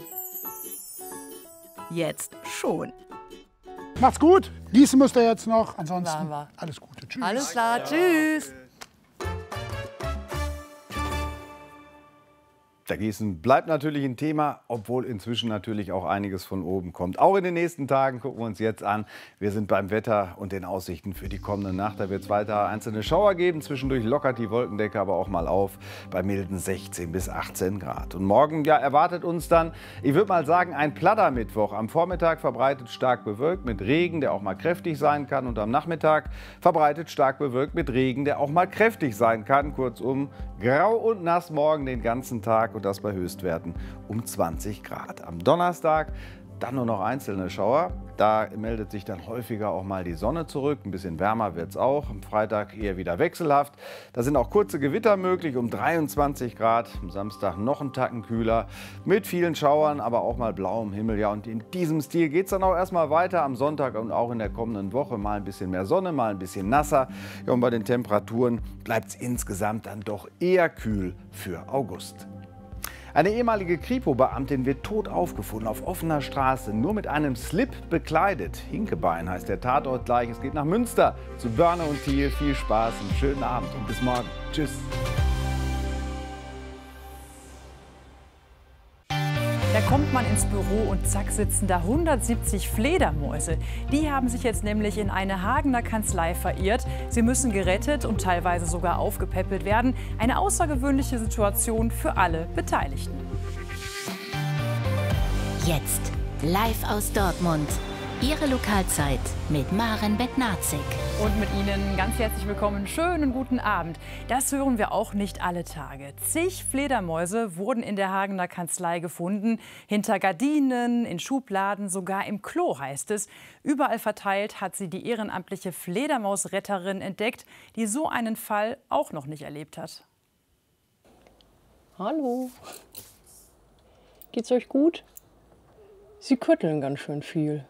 Jetzt schon. Macht's gut. Gießen müsst ihr jetzt noch. Ansonsten Machen wir. alles Gute. Tschüss. Alles klar, tschüss. Der Gießen bleibt natürlich ein Thema, obwohl inzwischen natürlich auch einiges von oben kommt. Auch in den nächsten Tagen gucken wir uns jetzt an. Wir sind beim Wetter und den Aussichten für die kommende Nacht. Da wird es weiter einzelne Schauer geben. Zwischendurch lockert die Wolkendecke aber auch mal auf bei milden sechzehn bis achtzehn Grad. Und morgen ja, erwartet uns dann, ich würde mal sagen, ein Pladdermittwoch. Am Vormittag verbreitet stark bewölkt mit Regen, der auch mal kräftig sein kann. Und am Nachmittag verbreitet stark bewölkt mit Regen, der auch mal kräftig sein kann. Kurzum, grau und nass morgen den ganzen Tag. Und das bei Höchstwerten um zwanzig Grad. Am Donnerstag dann nur noch einzelne Schauer. Da meldet sich dann häufiger auch mal die Sonne zurück. Ein bisschen wärmer wird es auch. Am Freitag eher wieder wechselhaft. Da sind auch kurze Gewitter möglich um dreiundzwanzig Grad. Am Samstag noch einen Tacken kühler mit vielen Schauern, aber auch mal blauem Himmel. Ja, und in diesem Stil geht es dann auch erstmal weiter am Sonntag und auch in der kommenden Woche. Mal ein bisschen mehr Sonne, mal ein bisschen nasser. Ja, und bei den Temperaturen bleibt es insgesamt dann doch eher kühl für August. Eine ehemalige Kripo-Beamtin wird tot aufgefunden auf offener Straße, nur mit einem Slip bekleidet. Hinkebein heißt der Tatort gleich. Es geht nach Münster zu Börne und Thiel. Viel Spaß, einen schönen Abend und bis morgen. Tschüss. Da kommt man ins Büro und zack sitzen da hundertsiebzig Fledermäuse. Die haben sich jetzt nämlich in eine Hagener Kanzlei verirrt. Sie müssen gerettet und teilweise sogar aufgepäppelt werden. Eine außergewöhnliche Situation für alle Beteiligten. Jetzt live aus Dortmund. Ihre Lokalzeit mit Maren Bednarzik. Und mit Ihnen ganz herzlich willkommen. Schönen guten Abend. Das hören wir auch nicht alle Tage. Zig Fledermäuse wurden in der Hagener Kanzlei gefunden. Hinter Gardinen, in Schubladen, sogar im Klo heißt es. Überall verteilt hat sie die ehrenamtliche Fledermausretterin entdeckt, die so einen Fall auch noch nicht erlebt hat. Hallo. Geht's euch gut? Sie kötteln ganz schön viel.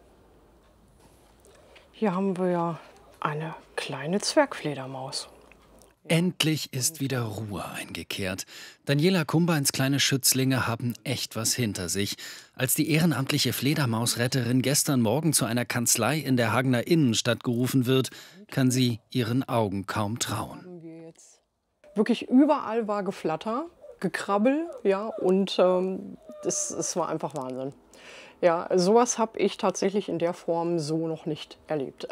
Hier haben wir ja eine kleine Zwergfledermaus. Endlich ist wieder Ruhe eingekehrt. Daniela Kumbeins kleine Schützlinge haben echt was hinter sich. Als die ehrenamtliche Fledermausretterin gestern Morgen zu einer Kanzlei in der Hagener Innenstadt gerufen wird, kann sie ihren Augen kaum trauen. Wirklich überall war Geflatter, Gekrabbel, ja, und ähm, das, das war einfach Wahnsinn. Ja, sowas habe ich tatsächlich in der Form so noch nicht erlebt.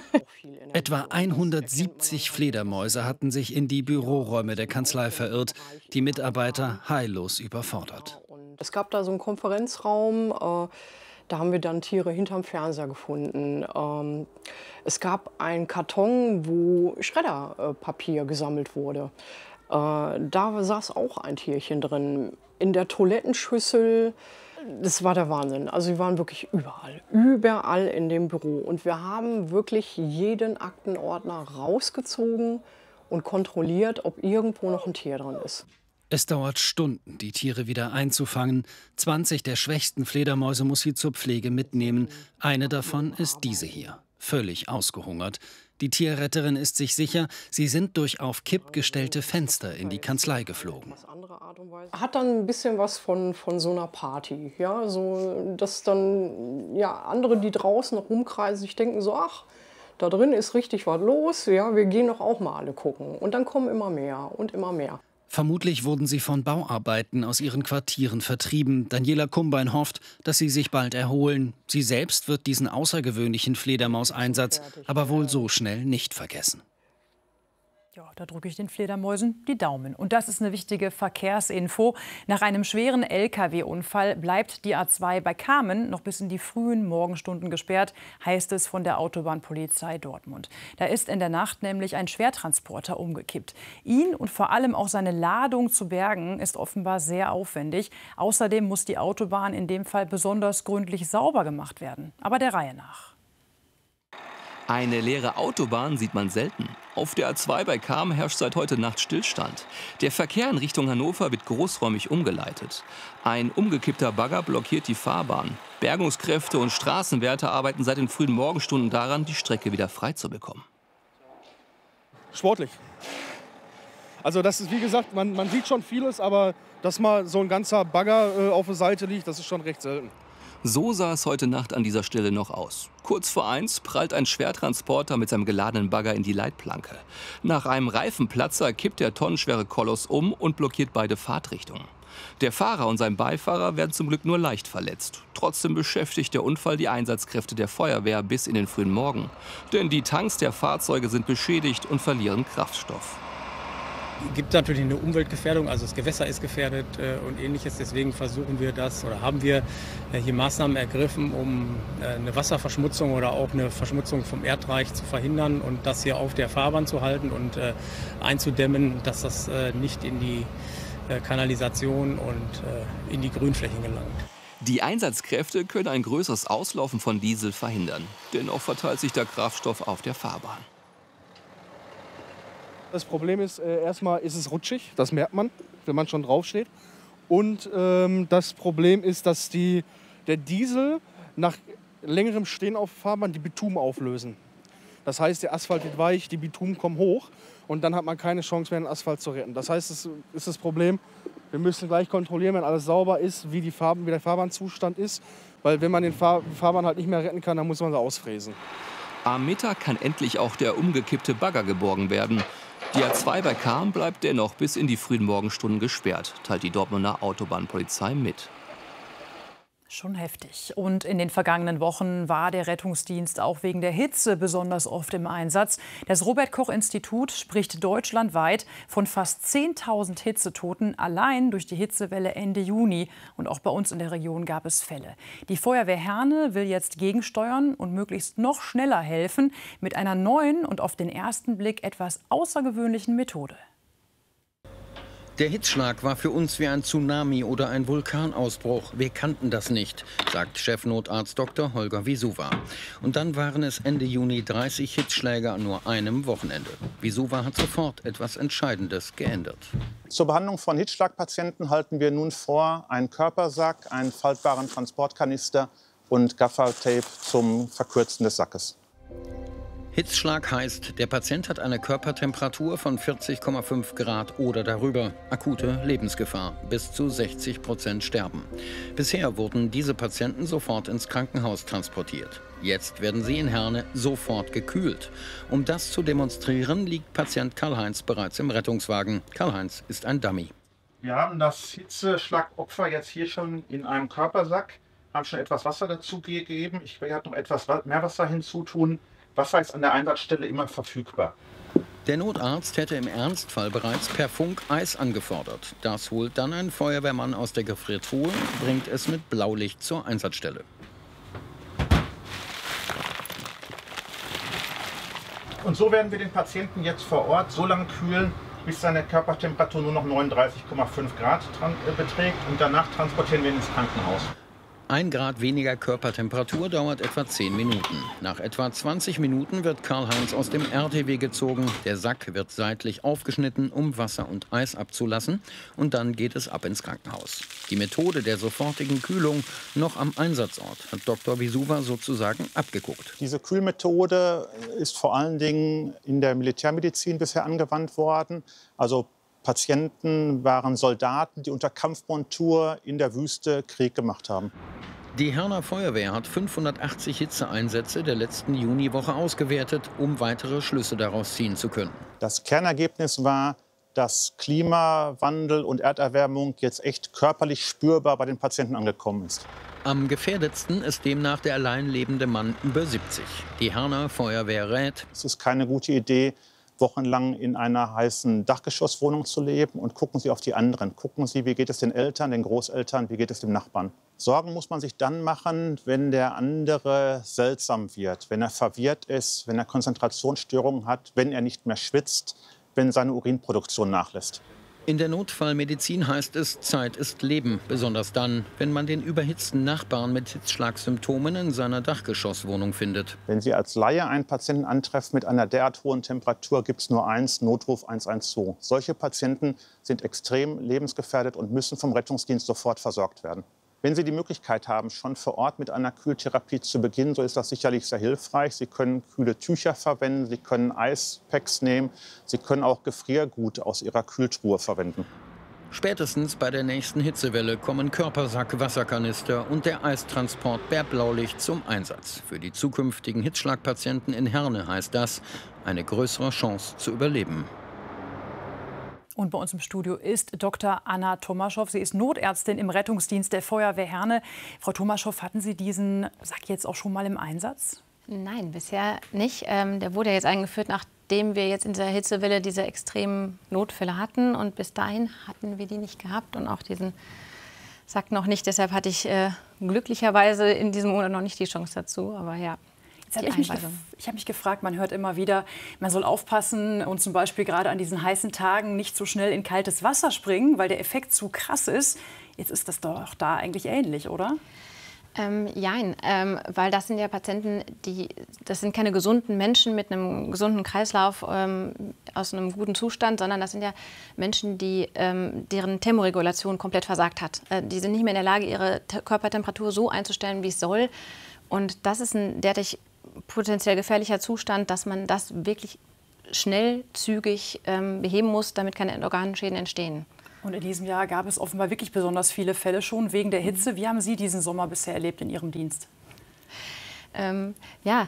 Etwa hundertsiebzig Fledermäuse hatten sich in die Büroräume der Kanzlei verirrt, die Mitarbeiter heillos überfordert. Es gab da so einen Konferenzraum, äh, da haben wir dann Tiere hinterm Fernseher gefunden. Ähm, es gab einen Karton, wo Schredderpapier gesammelt wurde. Äh, da saß auch ein Tierchen drin. In der Toilettenschüssel. Das war der Wahnsinn. Also sie waren wirklich überall, überall in dem Büro. Und wir haben wirklich jeden Aktenordner rausgezogen und kontrolliert, ob irgendwo noch ein Tier drin ist. Es dauert Stunden, die Tiere wieder einzufangen. zwanzig der schwächsten Fledermäuse muss sie zur Pflege mitnehmen. Eine davon ist diese hier, völlig ausgehungert. Die Tierretterin ist sich sicher, sie sind durch auf Kipp gestellte Fenster in die Kanzlei geflogen. Hat dann ein bisschen was von, von so einer Party. Ja? So, dass dann ja, andere, die draußen rumkreisen, sich denken so, ach, da drin ist richtig was los, ja, wir gehen doch auch mal alle gucken. Und dann kommen immer mehr und immer mehr. Vermutlich wurden sie von Bauarbeiten aus ihren Quartieren vertrieben. Daniela Kumbein hofft, dass sie sich bald erholen. Sie selbst wird diesen außergewöhnlichen Fledermauseinsatz aber wohl so schnell nicht vergessen. Ja, da drücke ich den Fledermäusen die Daumen. Und das ist eine wichtige Verkehrsinfo. Nach einem schweren L K W-Unfall bleibt die A zwei bei Kamen noch bis in die frühen Morgenstunden gesperrt, heißt es von der Autobahnpolizei Dortmund. Da ist in der Nacht nämlich ein Schwertransporter umgekippt. Ihn und vor allem auch seine Ladung zu bergen, ist offenbar sehr aufwendig. Außerdem muss die Autobahn in dem Fall besonders gründlich sauber gemacht werden. Aber der Reihe nach. Eine leere Autobahn sieht man selten. Auf der A zwei bei Kamen herrscht seit heute Nacht Stillstand. Der Verkehr in Richtung Hannover wird großräumig umgeleitet. Ein umgekippter Bagger blockiert die Fahrbahn. Bergungskräfte und Straßenwärter arbeiten seit den frühen Morgenstunden daran, die Strecke wieder frei zu bekommen. Sportlich. Also das ist, wie gesagt, man, man sieht schon vieles, aber dass mal so ein ganzer Bagger äh, auf der Seite liegt, das ist schon recht selten. So sah es heute Nacht an dieser Stelle noch aus. Kurz vor eins prallt ein Schwertransporter mit seinem geladenen Bagger in die Leitplanke. Nach einem Reifenplatzer kippt der tonnenschwere Koloss um und blockiert beide Fahrtrichtungen. Der Fahrer und sein Beifahrer werden zum Glück nur leicht verletzt. Trotzdem beschäftigt der Unfall die Einsatzkräfte der Feuerwehr bis in den frühen Morgen. Denn die Tanks der Fahrzeuge sind beschädigt und verlieren Kraftstoff. Es gibt natürlich eine Umweltgefährdung, also das Gewässer ist gefährdet äh, und ähnliches. Deswegen versuchen wir das oder haben wir äh, hier Maßnahmen ergriffen, um äh, eine Wasserverschmutzung oder auch eine Verschmutzung vom Erdreich zu verhindern und das hier auf der Fahrbahn zu halten und äh, einzudämmen, dass das äh, nicht in die äh, Kanalisation und äh, in die Grünflächen gelangt. Die Einsatzkräfte können ein größeres Auslaufen von Diesel verhindern. Dennoch verteilt sich der Kraftstoff auf der Fahrbahn. Das Problem ist, äh, erstmal ist es rutschig, das merkt man, wenn man schon draufsteht. Und ähm, das Problem ist, dass die, der Diesel nach längerem Stehen auf der Fahrbahn die Bitumen auflösen. Das heißt, der Asphalt wird weich, die Bitumen kommen hoch und dann hat man keine Chance mehr, den Asphalt zu retten. Das heißt, es ist das Problem, wir müssen gleich kontrollieren, wenn alles sauber ist, wie, die Farben, wie der Fahrbahnzustand ist. Weil wenn man den Fahr Fahrbahn halt nicht mehr retten kann, dann muss man sie ausfräsen. Am Mittag kann endlich auch der umgekippte Bagger geborgen werden. Die A zwei bei Cham bleibt dennoch bis in die frühen Morgenstunden gesperrt, teilt die Dortmunder Autobahnpolizei mit. Schon heftig. Und in den vergangenen Wochen war der Rettungsdienst auch wegen der Hitze besonders oft im Einsatz. Das Robert-Koch-Institut spricht deutschlandweit von fast zehntausend Hitzetoten allein durch die Hitzewelle Ende Juni. Und auch bei uns in der Region gab es Fälle. Die Feuerwehr Herne will jetzt gegensteuern und möglichst noch schneller helfen mit einer neuen und auf den ersten Blick etwas außergewöhnlichen Methode. Der Hitzschlag war für uns wie ein Tsunami oder ein Vulkanausbruch. Wir kannten das nicht, sagt Chefnotarzt Doktor Holger Wiesuwa. Und dann waren es Ende Juni dreißig Hitzschläge an nur einem Wochenende. Wiesuwa hat sofort etwas Entscheidendes geändert. Zur Behandlung von Hitzschlagpatienten halten wir nun vor, einen Körpersack, einen faltbaren Transportkanister und Gaffertape zum Verkürzen des Sackes. Hitzschlag heißt, der Patient hat eine Körpertemperatur von vierzig Komma fünf Grad oder darüber. Akute Lebensgefahr, bis zu sechzig Prozent sterben. Bisher wurden diese Patienten sofort ins Krankenhaus transportiert. Jetzt werden sie in Herne sofort gekühlt. Um das zu demonstrieren, liegt Patient Karl-Heinz bereits im Rettungswagen. Karl-Heinz ist ein Dummy. Wir haben das Hitzeschlagopfer jetzt hier schon in einem Körpersack, haben schon etwas Wasser dazu gegeben. Ich werde noch etwas mehr Wasser hinzutun. Wasser ist an der Einsatzstelle immer verfügbar. Der Notarzt hätte im Ernstfall bereits per Funk Eis angefordert. Das holt dann ein Feuerwehrmann aus der Gefriertruhe, bringt es mit Blaulicht zur Einsatzstelle. Und so werden wir den Patienten jetzt vor Ort so lange kühlen, bis seine Körpertemperatur nur noch neununddreißig Komma fünf Grad beträgt. Und danach transportieren wir ihn ins Krankenhaus. Ein Grad weniger Körpertemperatur dauert etwa zehn Minuten. Nach etwa zwanzig Minuten wird Karl-Heinz aus dem R T W gezogen. Der Sack wird seitlich aufgeschnitten, um Wasser und Eis abzulassen. Und dann geht es ab ins Krankenhaus. Die Methode der sofortigen Kühlung noch am Einsatzort hat Doktor Wiesuwa sozusagen abgeguckt. Diese Kühlmethode ist vor allen Dingen in der Militärmedizin bisher angewandt worden. Also Patienten waren Soldaten, die unter Kampfmontur in der Wüste Krieg gemacht haben. Die Herner Feuerwehr hat fünfhundertachtzig Hitzeeinsätze der letzten Juniwoche ausgewertet, um weitere Schlüsse daraus ziehen zu können. Das Kernergebnis war, dass Klimawandel und Erderwärmung jetzt echt körperlich spürbar bei den Patienten angekommen ist. Am gefährdetsten ist demnach der allein lebende Mann über siebzig. Die Herner Feuerwehr rät: Es ist keine gute Idee, wochenlang in einer heißen Dachgeschosswohnung zu leben, und gucken Sie auf die anderen. Gucken Sie, wie geht es den Eltern, den Großeltern, wie geht es dem Nachbarn. Sorgen muss man sich dann machen, wenn der andere seltsam wird, wenn er verwirrt ist, wenn er Konzentrationsstörungen hat, wenn er nicht mehr schwitzt, wenn seine Urinproduktion nachlässt. In der Notfallmedizin heißt es, Zeit ist Leben. Besonders dann, wenn man den überhitzten Nachbarn mit Hitzschlagsymptomen in seiner Dachgeschosswohnung findet. Wenn Sie als Laie einen Patienten antreffen mit einer derart hohen Temperatur, gibt es nur eins, Notruf eins eins zwei. Solche Patienten sind extrem lebensgefährdet und müssen vom Rettungsdienst sofort versorgt werden. Wenn Sie die Möglichkeit haben, schon vor Ort mit einer Kühltherapie zu beginnen, so ist das sicherlich sehr hilfreich. Sie können kühle Tücher verwenden, Sie können Eispacks nehmen, Sie können auch Gefriergut aus Ihrer Kühltruhe verwenden. Spätestens bei der nächsten Hitzewelle kommen Körpersack, Wasserkanister und der Eistransport per Blaulicht zum Einsatz. Für die zukünftigen Hitzschlagpatienten in Herne heißt das, eine größere Chance zu überleben. Und bei uns im Studio ist Doktor Anna Tomaschow. Sie ist Notärztin im Rettungsdienst der Feuerwehr Herne. Frau Tomaschow, hatten Sie diesen Sack jetzt auch schon mal im Einsatz? Nein, bisher nicht. Ähm, der wurde ja jetzt eingeführt, nachdem wir jetzt in dieser Hitzewelle diese extremen Notfälle hatten. Und bis dahin hatten wir die nicht gehabt und auch diesen Sack noch nicht. Deshalb hatte ich äh, glücklicherweise in diesem Monat noch nicht die Chance dazu. Aber ja. Jetzt habe ich, mich ich hab mich gefragt, man hört immer wieder, man soll aufpassen und zum Beispiel gerade an diesen heißen Tagen nicht so schnell in kaltes Wasser springen, weil der Effekt zu krass ist. Jetzt ist das doch da eigentlich ähnlich, oder? Ähm, nein, ähm, weil das sind ja Patienten, die, das sind keine gesunden Menschen mit einem gesunden Kreislauf ähm, aus einem guten Zustand, sondern das sind ja Menschen, die, ähm, deren Thermoregulation komplett versagt hat. Äh, die sind nicht mehr in der Lage, ihre Te- Körpertemperatur so einzustellen, wie es soll. Und das ist ein derartig potenziell gefährlicher Zustand, dass man das wirklich schnell, zügig ähm, beheben muss, damit keine Organschäden entstehen. Und in diesem Jahr gab es offenbar wirklich besonders viele Fälle schon wegen der Hitze. Wie haben Sie diesen Sommer bisher erlebt in Ihrem Dienst? Ähm, ja,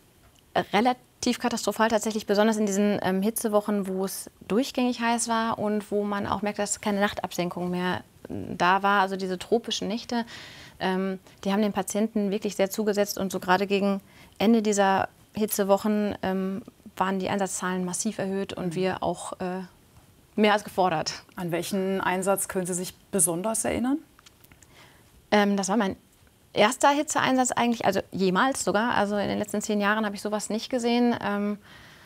relativ katastrophal tatsächlich, besonders in diesen ähm, Hitzewochen, wo es durchgängig heiß war und wo man auch merkt, dass keine Nachtabsenkung mehr da war. Also diese tropischen Nächte, ähm, die haben den Patienten wirklich sehr zugesetzt. Und so gerade gegen Ende dieser Hitzewochen ähm, waren die Einsatzzahlen massiv erhöht und wir auch äh, mehr als gefordert. An welchen Einsatz können Sie sich besonders erinnern? Ähm, das war mein erster Hitzeeinsatz eigentlich, also jemals sogar. Also in den letzten zehn Jahren habe ich sowas nicht gesehen. Ähm,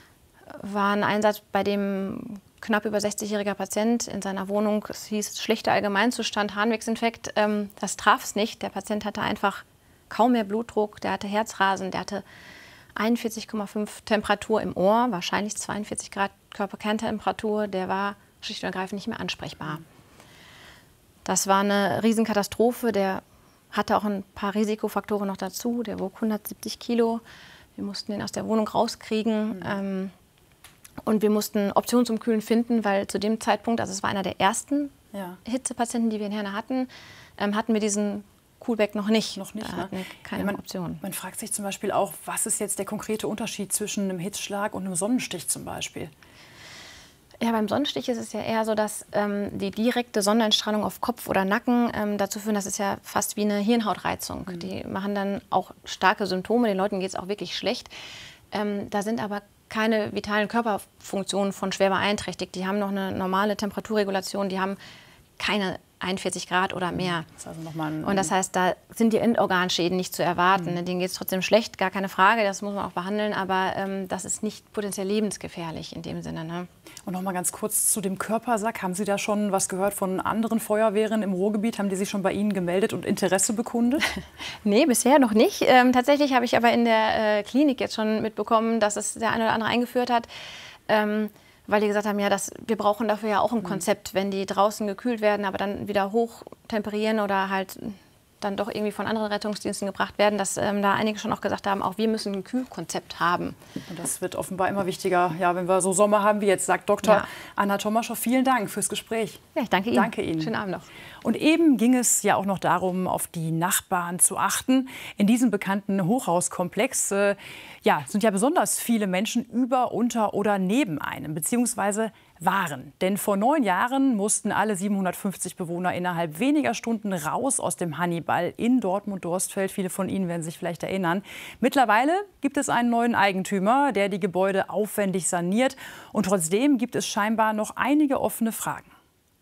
war ein Einsatz, bei dem knapp über sechzigjähriger Patient in seiner Wohnung, es hieß schlechter Allgemeinzustand, Harnwegsinfekt. Ähm, das traf es nicht. Der Patient hatte einfach kaum mehr Blutdruck, der hatte Herzrasen, der hatte einundvierzig Komma fünf Temperatur im Ohr, wahrscheinlich zweiundvierzig Grad Körperkerntemperatur, der war schlicht und ergreifend nicht mehr ansprechbar. Das war eine Riesenkatastrophe, der hatte auch ein paar Risikofaktoren noch dazu, der wog hundertsiebzig Kilo, wir mussten ihn aus der Wohnung rauskriegen mhm. ähm, und wir mussten Optionen zum Kühlen finden, weil zu dem Zeitpunkt, also es war einer der ersten ja. Hitzepatienten, die wir in Herne hatten, ähm, hatten wir diesen Coolback noch nicht. Noch nicht, da ne? hatten wir keine ja, man, Option. Man fragt sich zum Beispiel auch, was ist jetzt der konkrete Unterschied zwischen einem Hitzschlag und einem Sonnenstich zum Beispiel? Ja, beim Sonnenstich ist es ja eher so, dass ähm, die direkte Sonneneinstrahlung auf Kopf oder Nacken ähm, dazu führen, das ist ja fast wie eine Hirnhautreizung. Mhm. Die machen dann auch starke Symptome, den Leuten geht es auch wirklich schlecht. Ähm, da sind aber keine vitalen Körperfunktionen von schwer beeinträchtigt. Die haben noch eine normale Temperaturregulation, die haben keine einundvierzig Grad oder mehr. Das ist also noch mal ein, und das heißt, da sind die Endorganschäden nicht zu erwarten. Mhm. Denen geht es trotzdem schlecht, gar keine Frage, das muss man auch behandeln, aber ähm, das ist nicht potenziell lebensgefährlich in dem Sinne. Ne? Und noch mal ganz kurz zu dem Körpersack. Haben Sie da schon was gehört von anderen Feuerwehren im Ruhrgebiet? Haben die sich schon bei Ihnen gemeldet und Interesse bekundet? Nee, bisher noch nicht. Ähm, tatsächlich habe ich aber in der äh, Klinik jetzt schon mitbekommen, dass es der eine oder andere eingeführt hat. Ähm, weil die gesagt haben, ja, das, wir brauchen dafür ja auch ein Konzept, wenn die draußen gekühlt werden, aber dann wieder hochtemperieren oder halt dann doch irgendwie von anderen Rettungsdiensten gebracht werden, dass ähm, da einige schon auch gesagt haben, auch wir müssen ein Kühlkonzept haben. Und das wird offenbar immer wichtiger, ja, wenn wir so Sommer haben wie jetzt, sagt Doktor Ja. Anna Tomaschow. Vielen Dank fürs Gespräch. Ja, ich danke Ihnen. Danke Ihnen. Schönen Abend noch. Und eben ging es ja auch noch darum, auf die Nachbarn zu achten. In diesem bekannten Hochhauskomplex äh, ja, sind ja besonders viele Menschen über, unter oder neben einem, beziehungsweise waren. Denn vor neun Jahren mussten alle siebenhundertfünfzig Bewohner innerhalb weniger Stunden raus aus dem Hannibal in Dortmund-Dorstfeld. Viele von Ihnen werden sich vielleicht erinnern. Mittlerweile gibt es einen neuen Eigentümer, der die Gebäude aufwendig saniert. Und trotzdem gibt es scheinbar noch einige offene Fragen.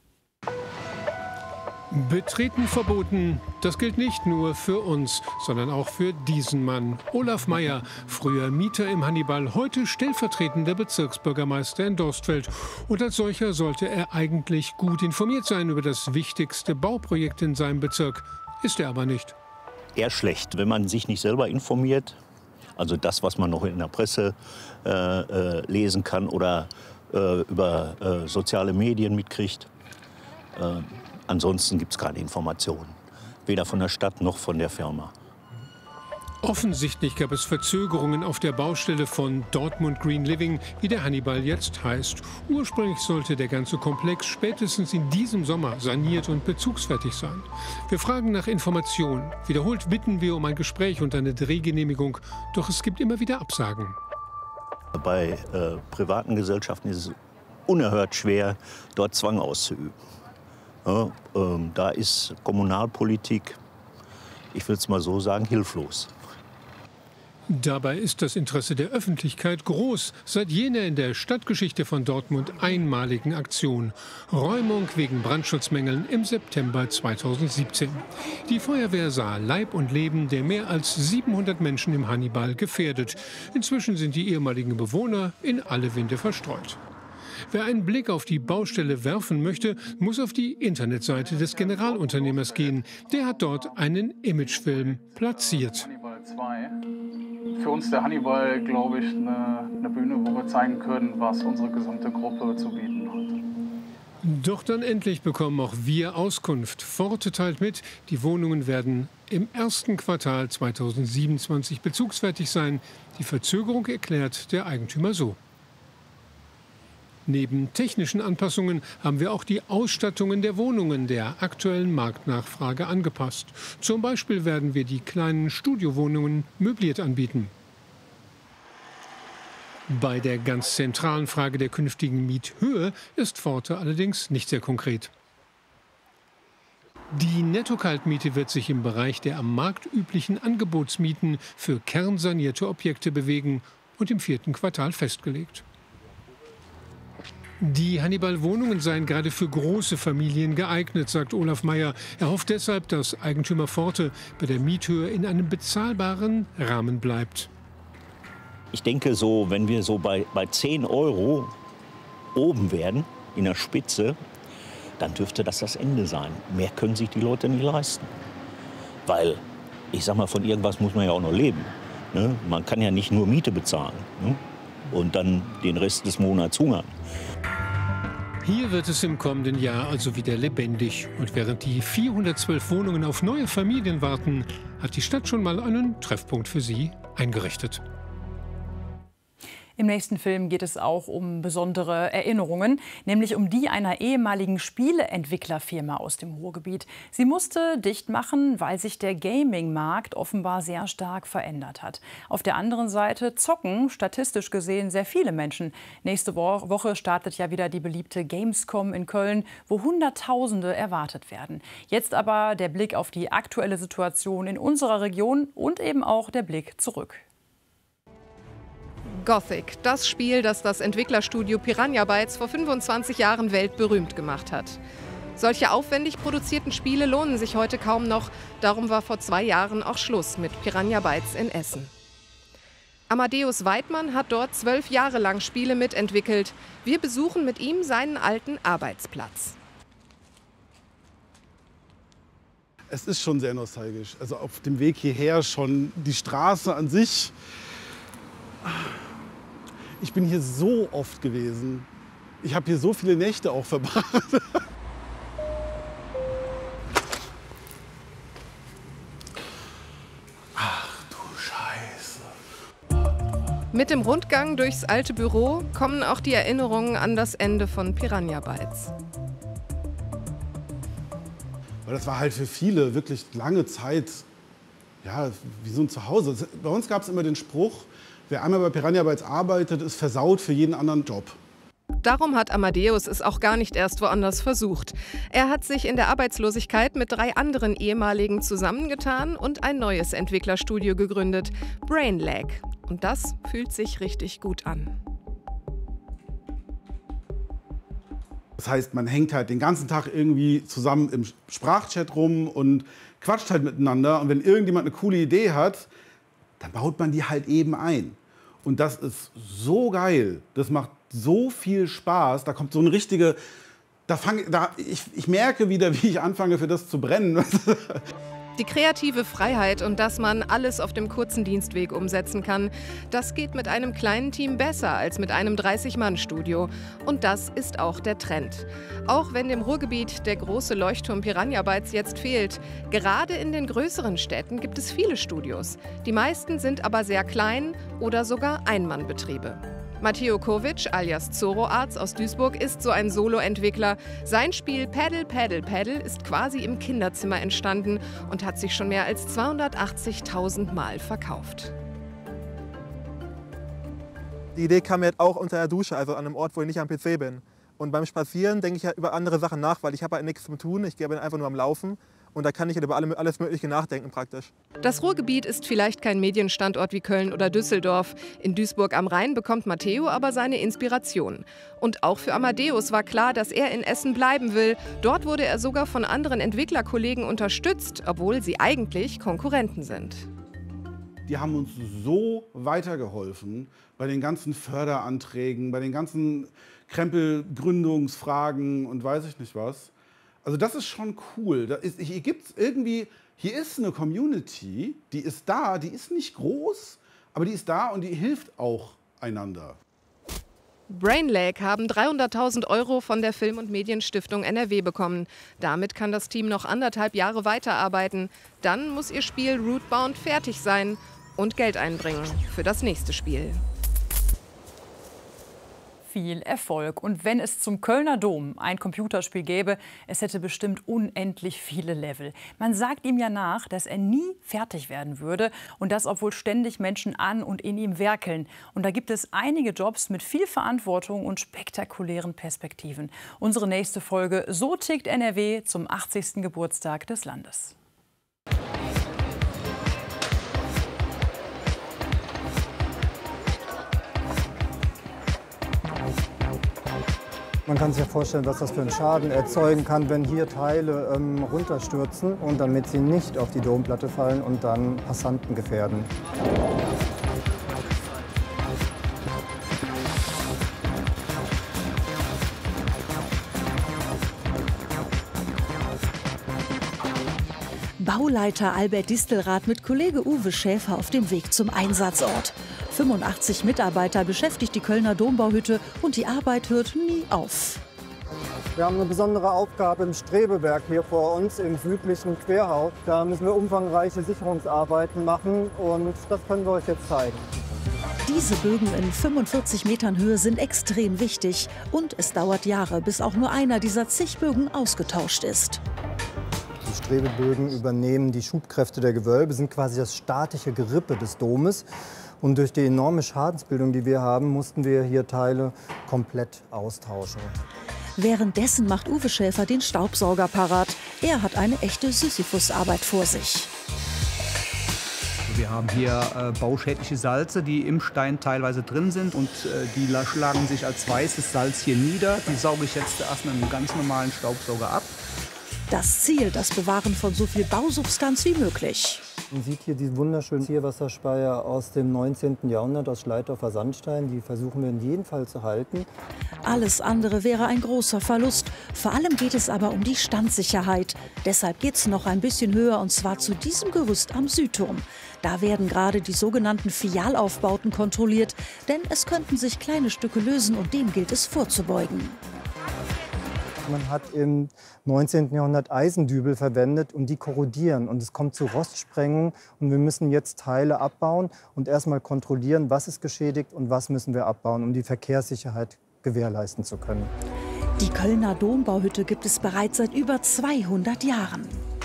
Betreten verboten, das gilt nicht nur für uns, sondern auch für diesen Mann. Olaf Meyer, früher Mieter im Hannibal, heute stellvertretender Bezirksbürgermeister in Dorstfeld. Und als solcher sollte er eigentlich gut informiert sein über das wichtigste Bauprojekt in seinem Bezirk. Ist er aber nicht. Eher schlecht, wenn man sich nicht selber informiert. Also das, was man noch in der Presse äh, äh, lesen kann oder äh, über äh, soziale Medien mitkriegt. Äh, Ansonsten gibt es keine Informationen, weder von der Stadt noch von der Firma. Offensichtlich gab es Verzögerungen auf der Baustelle von Dortmund Green Living, wie der Hannibal jetzt heißt. Ursprünglich sollte der ganze Komplex spätestens in diesem Sommer saniert und bezugsfertig sein. Wir fragen nach Informationen. Wiederholt bitten wir um ein Gespräch und eine Drehgenehmigung. Doch es gibt immer wieder Absagen. Bei äh, privaten Gesellschaften ist es unerhört schwer, dort Zwang auszuüben. Ja, ähm, da ist Kommunalpolitik, ich will es mal so sagen, hilflos. Dabei ist das Interesse der Öffentlichkeit groß, seit jener in der Stadtgeschichte von Dortmund einmaligen Aktion. Räumung wegen Brandschutzmängeln im September zweitausendsiebzehn. Die Feuerwehr sah Leib und Leben der mehr als siebenhundert Menschen im Hannibal gefährdet. Inzwischen sind die ehemaligen Bewohner in alle Winde verstreut. Wer einen Blick auf die Baustelle werfen möchte, muss auf die Internetseite des Generalunternehmers gehen. Der hat dort einen Imagefilm platziert. Für uns der Hannibal, glaube ich, eine, eine Bühne, wo wir zeigen können, was unsere gesamte Gruppe zu bieten hat. Doch dann endlich bekommen auch wir Auskunft. Forte teilt mit, die Wohnungen werden im ersten Quartal zweitausendsiebenundzwanzig bezugsfertig sein. Die Verzögerung erklärt der Eigentümer so. Neben technischen Anpassungen haben wir auch die Ausstattungen der Wohnungen der aktuellen Marktnachfrage angepasst. Zum Beispiel werden wir die kleinen Studiowohnungen möbliert anbieten. Bei der ganz zentralen Frage der künftigen Miethöhe ist Forte allerdings nicht sehr konkret. Die Netto-Kaltmiete wird sich im Bereich der am Markt üblichen Angebotsmieten für kernsanierte Objekte bewegen und im vierten Quartal festgelegt. Die Hannibal-Wohnungen seien gerade für große Familien geeignet, sagt Olaf Meyer. Er hofft deshalb, dass Eigentümer Forte bei der Miethöhe in einem bezahlbaren Rahmen bleibt. Ich denke, so, wenn wir so bei, bei zehn Euro oben werden, in der Spitze, dann dürfte das das Ende sein. Mehr können sich die Leute nicht leisten. Weil, ich sag mal, von irgendwas muss man ja auch noch leben. Ne? Man kann ja nicht nur Miete bezahlen, ne? Und dann den Rest des Monats hungern. Hier wird es im kommenden Jahr also wieder lebendig. Und während die vierhundertzwölf Wohnungen auf neue Familien warten, hat die Stadt schon mal einen Treffpunkt für sie eingerichtet. Im nächsten Film geht es auch um besondere Erinnerungen, nämlich um die einer ehemaligen Spieleentwicklerfirma aus dem Ruhrgebiet. Sie musste dicht machen, weil sich der Gaming-Markt offenbar sehr stark verändert hat. Auf der anderen Seite zocken statistisch gesehen sehr viele Menschen. Nächste Woche startet ja wieder die beliebte Gamescom in Köln, wo Hunderttausende erwartet werden. Jetzt aber der Blick auf die aktuelle Situation in unserer Region und eben auch der Blick zurück. Gothic, das Spiel, das das Entwicklerstudio Piranha Bytes vor fünfundzwanzig Jahren weltberühmt gemacht hat. Solche aufwendig produzierten Spiele lohnen sich heute kaum noch. Darum war vor zwei Jahren auch Schluss mit Piranha Bytes in Essen. Amadeus Weidmann hat dort zwölf Jahre lang Spiele mitentwickelt. Wir besuchen mit ihm seinen alten Arbeitsplatz. Es ist schon sehr nostalgisch. Also auf dem Weg hierher schon die Straße an sich. Ich bin hier so oft gewesen. Ich habe hier so viele Nächte auch verbracht. Ach du Scheiße. Mit dem Rundgang durchs alte Büro kommen auch die Erinnerungen an das Ende von Piranha Bytes. Weil das war halt für viele wirklich lange Zeit, ja, wie so ein Zuhause. Bei uns gab es immer den Spruch, wer einmal bei Piranha Bytes arbeitet, ist versaut für jeden anderen Job. Darum hat Amadeus es auch gar nicht erst woanders versucht. Er hat sich in der Arbeitslosigkeit mit drei anderen ehemaligen zusammengetan und ein neues Entwicklerstudio gegründet, Brainlag. Und das fühlt sich richtig gut an. Das heißt, man hängt halt den ganzen Tag irgendwie zusammen im Sprachchat rum und quatscht halt miteinander. Und wenn irgendjemand eine coole Idee hat, dann baut man die halt eben ein. Und das ist so geil. Das macht so viel Spaß. Da kommt so eine richtige... Da fang, da, ich, ich merke wieder, wie ich anfange, für das zu brennen. Die kreative Freiheit und dass man alles auf dem kurzen Dienstweg umsetzen kann, das geht mit einem kleinen Team besser als mit einem dreißig-Mann-Studio. Und das ist auch der Trend. Auch wenn dem Ruhrgebiet der große Leuchtturm Piranha Bytes jetzt fehlt, gerade in den größeren Städten gibt es viele Studios. Die meisten sind aber sehr klein oder sogar Einmannbetriebe. Matteo Kovic alias Zoroarz aus Duisburg ist so ein Solo-Entwickler. Sein Spiel Paddle, Paddle, Paddle ist quasi im Kinderzimmer entstanden und hat sich schon mehr als zweihundertachtzigtausend Mal verkauft. Die Idee kam mir auch unter der Dusche, also an einem Ort, wo ich nicht am P C bin. Und beim Spazieren denke ich ja über andere Sachen nach, weil ich habe halt nichts zu tun. Ich gehe einfach nur am Laufen. Und da kann ich halt über alle, alles Mögliche nachdenken praktisch. Das Ruhrgebiet ist vielleicht kein Medienstandort wie Köln oder Düsseldorf. In Duisburg am Rhein bekommt Matteo aber seine Inspiration. Und auch für Amadeus war klar, dass er in Essen bleiben will. Dort wurde er sogar von anderen Entwicklerkollegen unterstützt, obwohl sie eigentlich Konkurrenten sind. Die haben uns so weitergeholfen bei den ganzen Förderanträgen, bei den ganzen Krempelgründungsfragen und weiß ich nicht was. Also das ist schon cool. Da ist, hier gibt's irgendwie, hier ist eine Community, die ist da, die ist nicht groß, aber die ist da und die hilft auch einander. Brainlag haben dreihunderttausend Euro von der Film- und Medienstiftung N R W bekommen. Damit kann das Team noch anderthalb Jahre weiterarbeiten. Dann muss ihr Spiel Rootbound fertig sein und Geld einbringen für das nächste Spiel. Viel Erfolg. Und wenn es zum Kölner Dom ein Computerspiel gäbe, es hätte bestimmt unendlich viele Level. Man sagt ihm ja nach, dass er nie fertig werden würde und das, obwohl ständig Menschen an und in ihm werkeln. Und da gibt es einige Jobs mit viel Verantwortung und spektakulären Perspektiven. Unsere nächste Folge: So tickt N R W zum achtzigsten Geburtstag des Landes. Man kann sich ja vorstellen, was das für einen Schaden erzeugen kann, wenn hier Teile ähm, runterstürzen und damit sie nicht auf die Domplatte fallen und dann Passanten gefährden. Bauleiter Albert Distelrath mit Kollege Uwe Schäfer auf dem Weg zum Einsatzort. fünfundachtzig Mitarbeiter beschäftigt die Kölner Dombauhütte und die Arbeit hört nie auf. Wir haben eine besondere Aufgabe im Strebewerk hier vor uns im südlichen Querhaus. Da müssen wir umfangreiche Sicherungsarbeiten machen und das können wir euch jetzt zeigen. Diese Bögen in fünfundvierzig Metern Höhe sind extrem wichtig und es dauert Jahre, bis auch nur einer dieser zig Bögen ausgetauscht ist. Die Strebebögen übernehmen die Schubkräfte der Gewölbe, sind quasi das statische Gerippe des Domes. Und durch die enorme Schadensbildung, die wir haben, mussten wir hier Teile komplett austauschen. Währenddessen macht Uwe Schäfer den Staubsauger parat. Er hat eine echte Sisyphus-Arbeit vor sich. Wir haben hier äh, bauschädliche Salze, die im Stein teilweise drin sind. Und äh, die schlagen sich als weißes Salz hier nieder. Die sauge ich jetzt erst mit einem ganz normalen Staubsauger ab. Das Ziel, das Bewahren von so viel Bausubstanz wie möglich. Man sieht hier diesen wunderschönen Zierwasserspeier aus dem neunzehnten Jahrhundert aus Schleitdorfer Sandstein. Die versuchen wir in jedem Fall zu halten. Alles andere wäre ein großer Verlust. Vor allem geht es aber um die Standsicherheit. Deshalb geht es noch ein bisschen höher, und zwar zu diesem Gerüst am Südturm. Da werden gerade die sogenannten Fialaufbauten kontrolliert, denn es könnten sich kleine Stücke lösen und dem gilt es vorzubeugen. Man hat im neunzehnten Jahrhundert Eisendübel verwendet und die korrodieren. Und es kommt zu Rostsprengung. Und wir müssen jetzt Teile abbauen und erstmal kontrollieren, was ist geschädigt und was müssen wir abbauen, um die Verkehrssicherheit gewährleisten zu können. Die Kölner Dombauhütte gibt es bereits seit über zweihundert Jahren.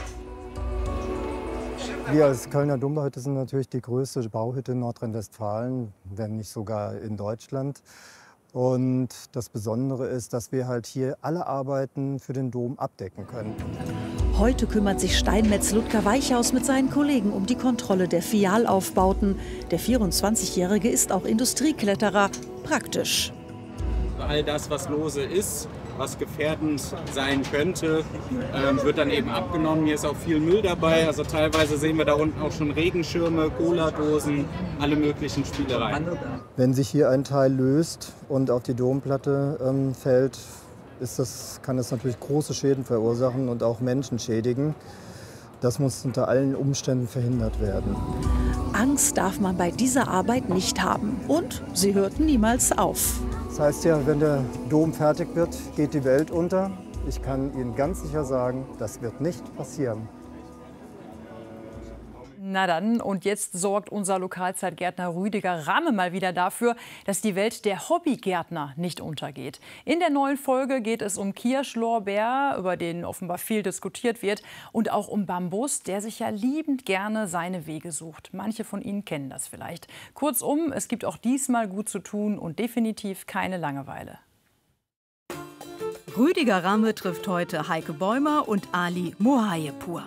Wir als Kölner Dombauhütte sind natürlich die größte Bauhütte in Nordrhein-Westfalen, wenn nicht sogar in Deutschland. Und das Besondere ist, dass wir halt hier alle Arbeiten für den Dom abdecken können. Heute kümmert sich Steinmetz Ludger Weichhaus mit seinen Kollegen um die Kontrolle der Fialaufbauten. Der vierundzwanzigjährige ist auch Industriekletterer. Praktisch. All das, was lose ist, was gefährdend sein könnte, ähm, wird dann eben abgenommen. Hier ist auch viel Müll dabei. Also teilweise sehen wir da unten auch schon Regenschirme, Cola-Dosen, alle möglichen Spielereien. Wenn sich hier ein Teil löst und auf die Domplatte ähm, fällt, ist das, kann das natürlich große Schäden verursachen und auch Menschen schädigen. Das muss unter allen Umständen verhindert werden. Angst darf man bei dieser Arbeit nicht haben. Und sie hört niemals auf. Das heißt ja, wenn der Dom fertig wird, geht die Welt unter. Ich kann Ihnen ganz sicher sagen, das wird nicht passieren. Na dann, und jetzt sorgt unser Lokalzeitgärtner Rüdiger Ramme mal wieder dafür, dass die Welt der Hobbygärtner nicht untergeht. In der neuen Folge geht es um Kirschlorbeer, über den offenbar viel diskutiert wird, und auch um Bambus, der sich ja liebend gerne seine Wege sucht. Manche von Ihnen kennen das vielleicht. Kurzum, es gibt auch diesmal gut zu tun und definitiv keine Langeweile. Rüdiger Ramme trifft heute Heike Bäumer und Ali Mohayepur.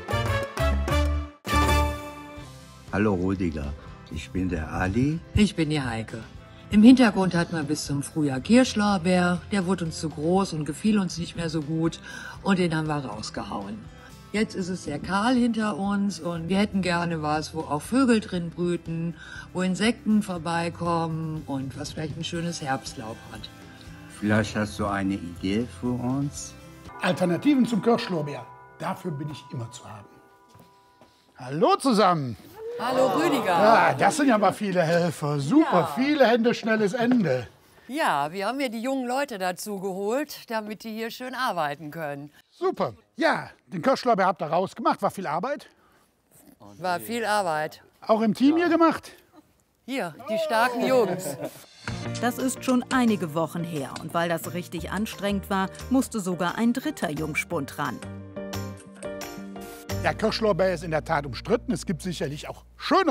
Hallo Rüdiger, ich bin der Ali. Ich bin die Heike. Im Hintergrund hatten wir bis zum Frühjahr Kirschlorbeer. Der wurde uns zu groß und gefiel uns nicht mehr so gut. Und den haben wir rausgehauen. Jetzt ist es sehr kahl hinter uns und wir hätten gerne was, wo auch Vögel drin brüten, wo Insekten vorbeikommen und was vielleicht ein schönes Herbstlaub hat. Vielleicht hast du eine Idee für uns? Alternativen zum Kirschlorbeer. Dafür bin ich immer zu haben. Hallo zusammen. Hallo Rüdiger. Ja, das sind ja mal viele Helfer. Super, ja. Viele Hände, schnelles Ende. Ja, wir haben ja die jungen Leute dazu geholt, damit die hier schön arbeiten können. Super. Ja, den Kirschlorbeer habt ihr rausgemacht. War viel Arbeit? War viel Arbeit. Auch im Team hier gemacht? Hier, die starken Jungs. Das ist schon einige Wochen her. Und weil das richtig anstrengend war, musste sogar ein dritter Jungspund ran. Der Kirschlorbeer ist in der Tat umstritten. Es gibt sicherlich auch schöne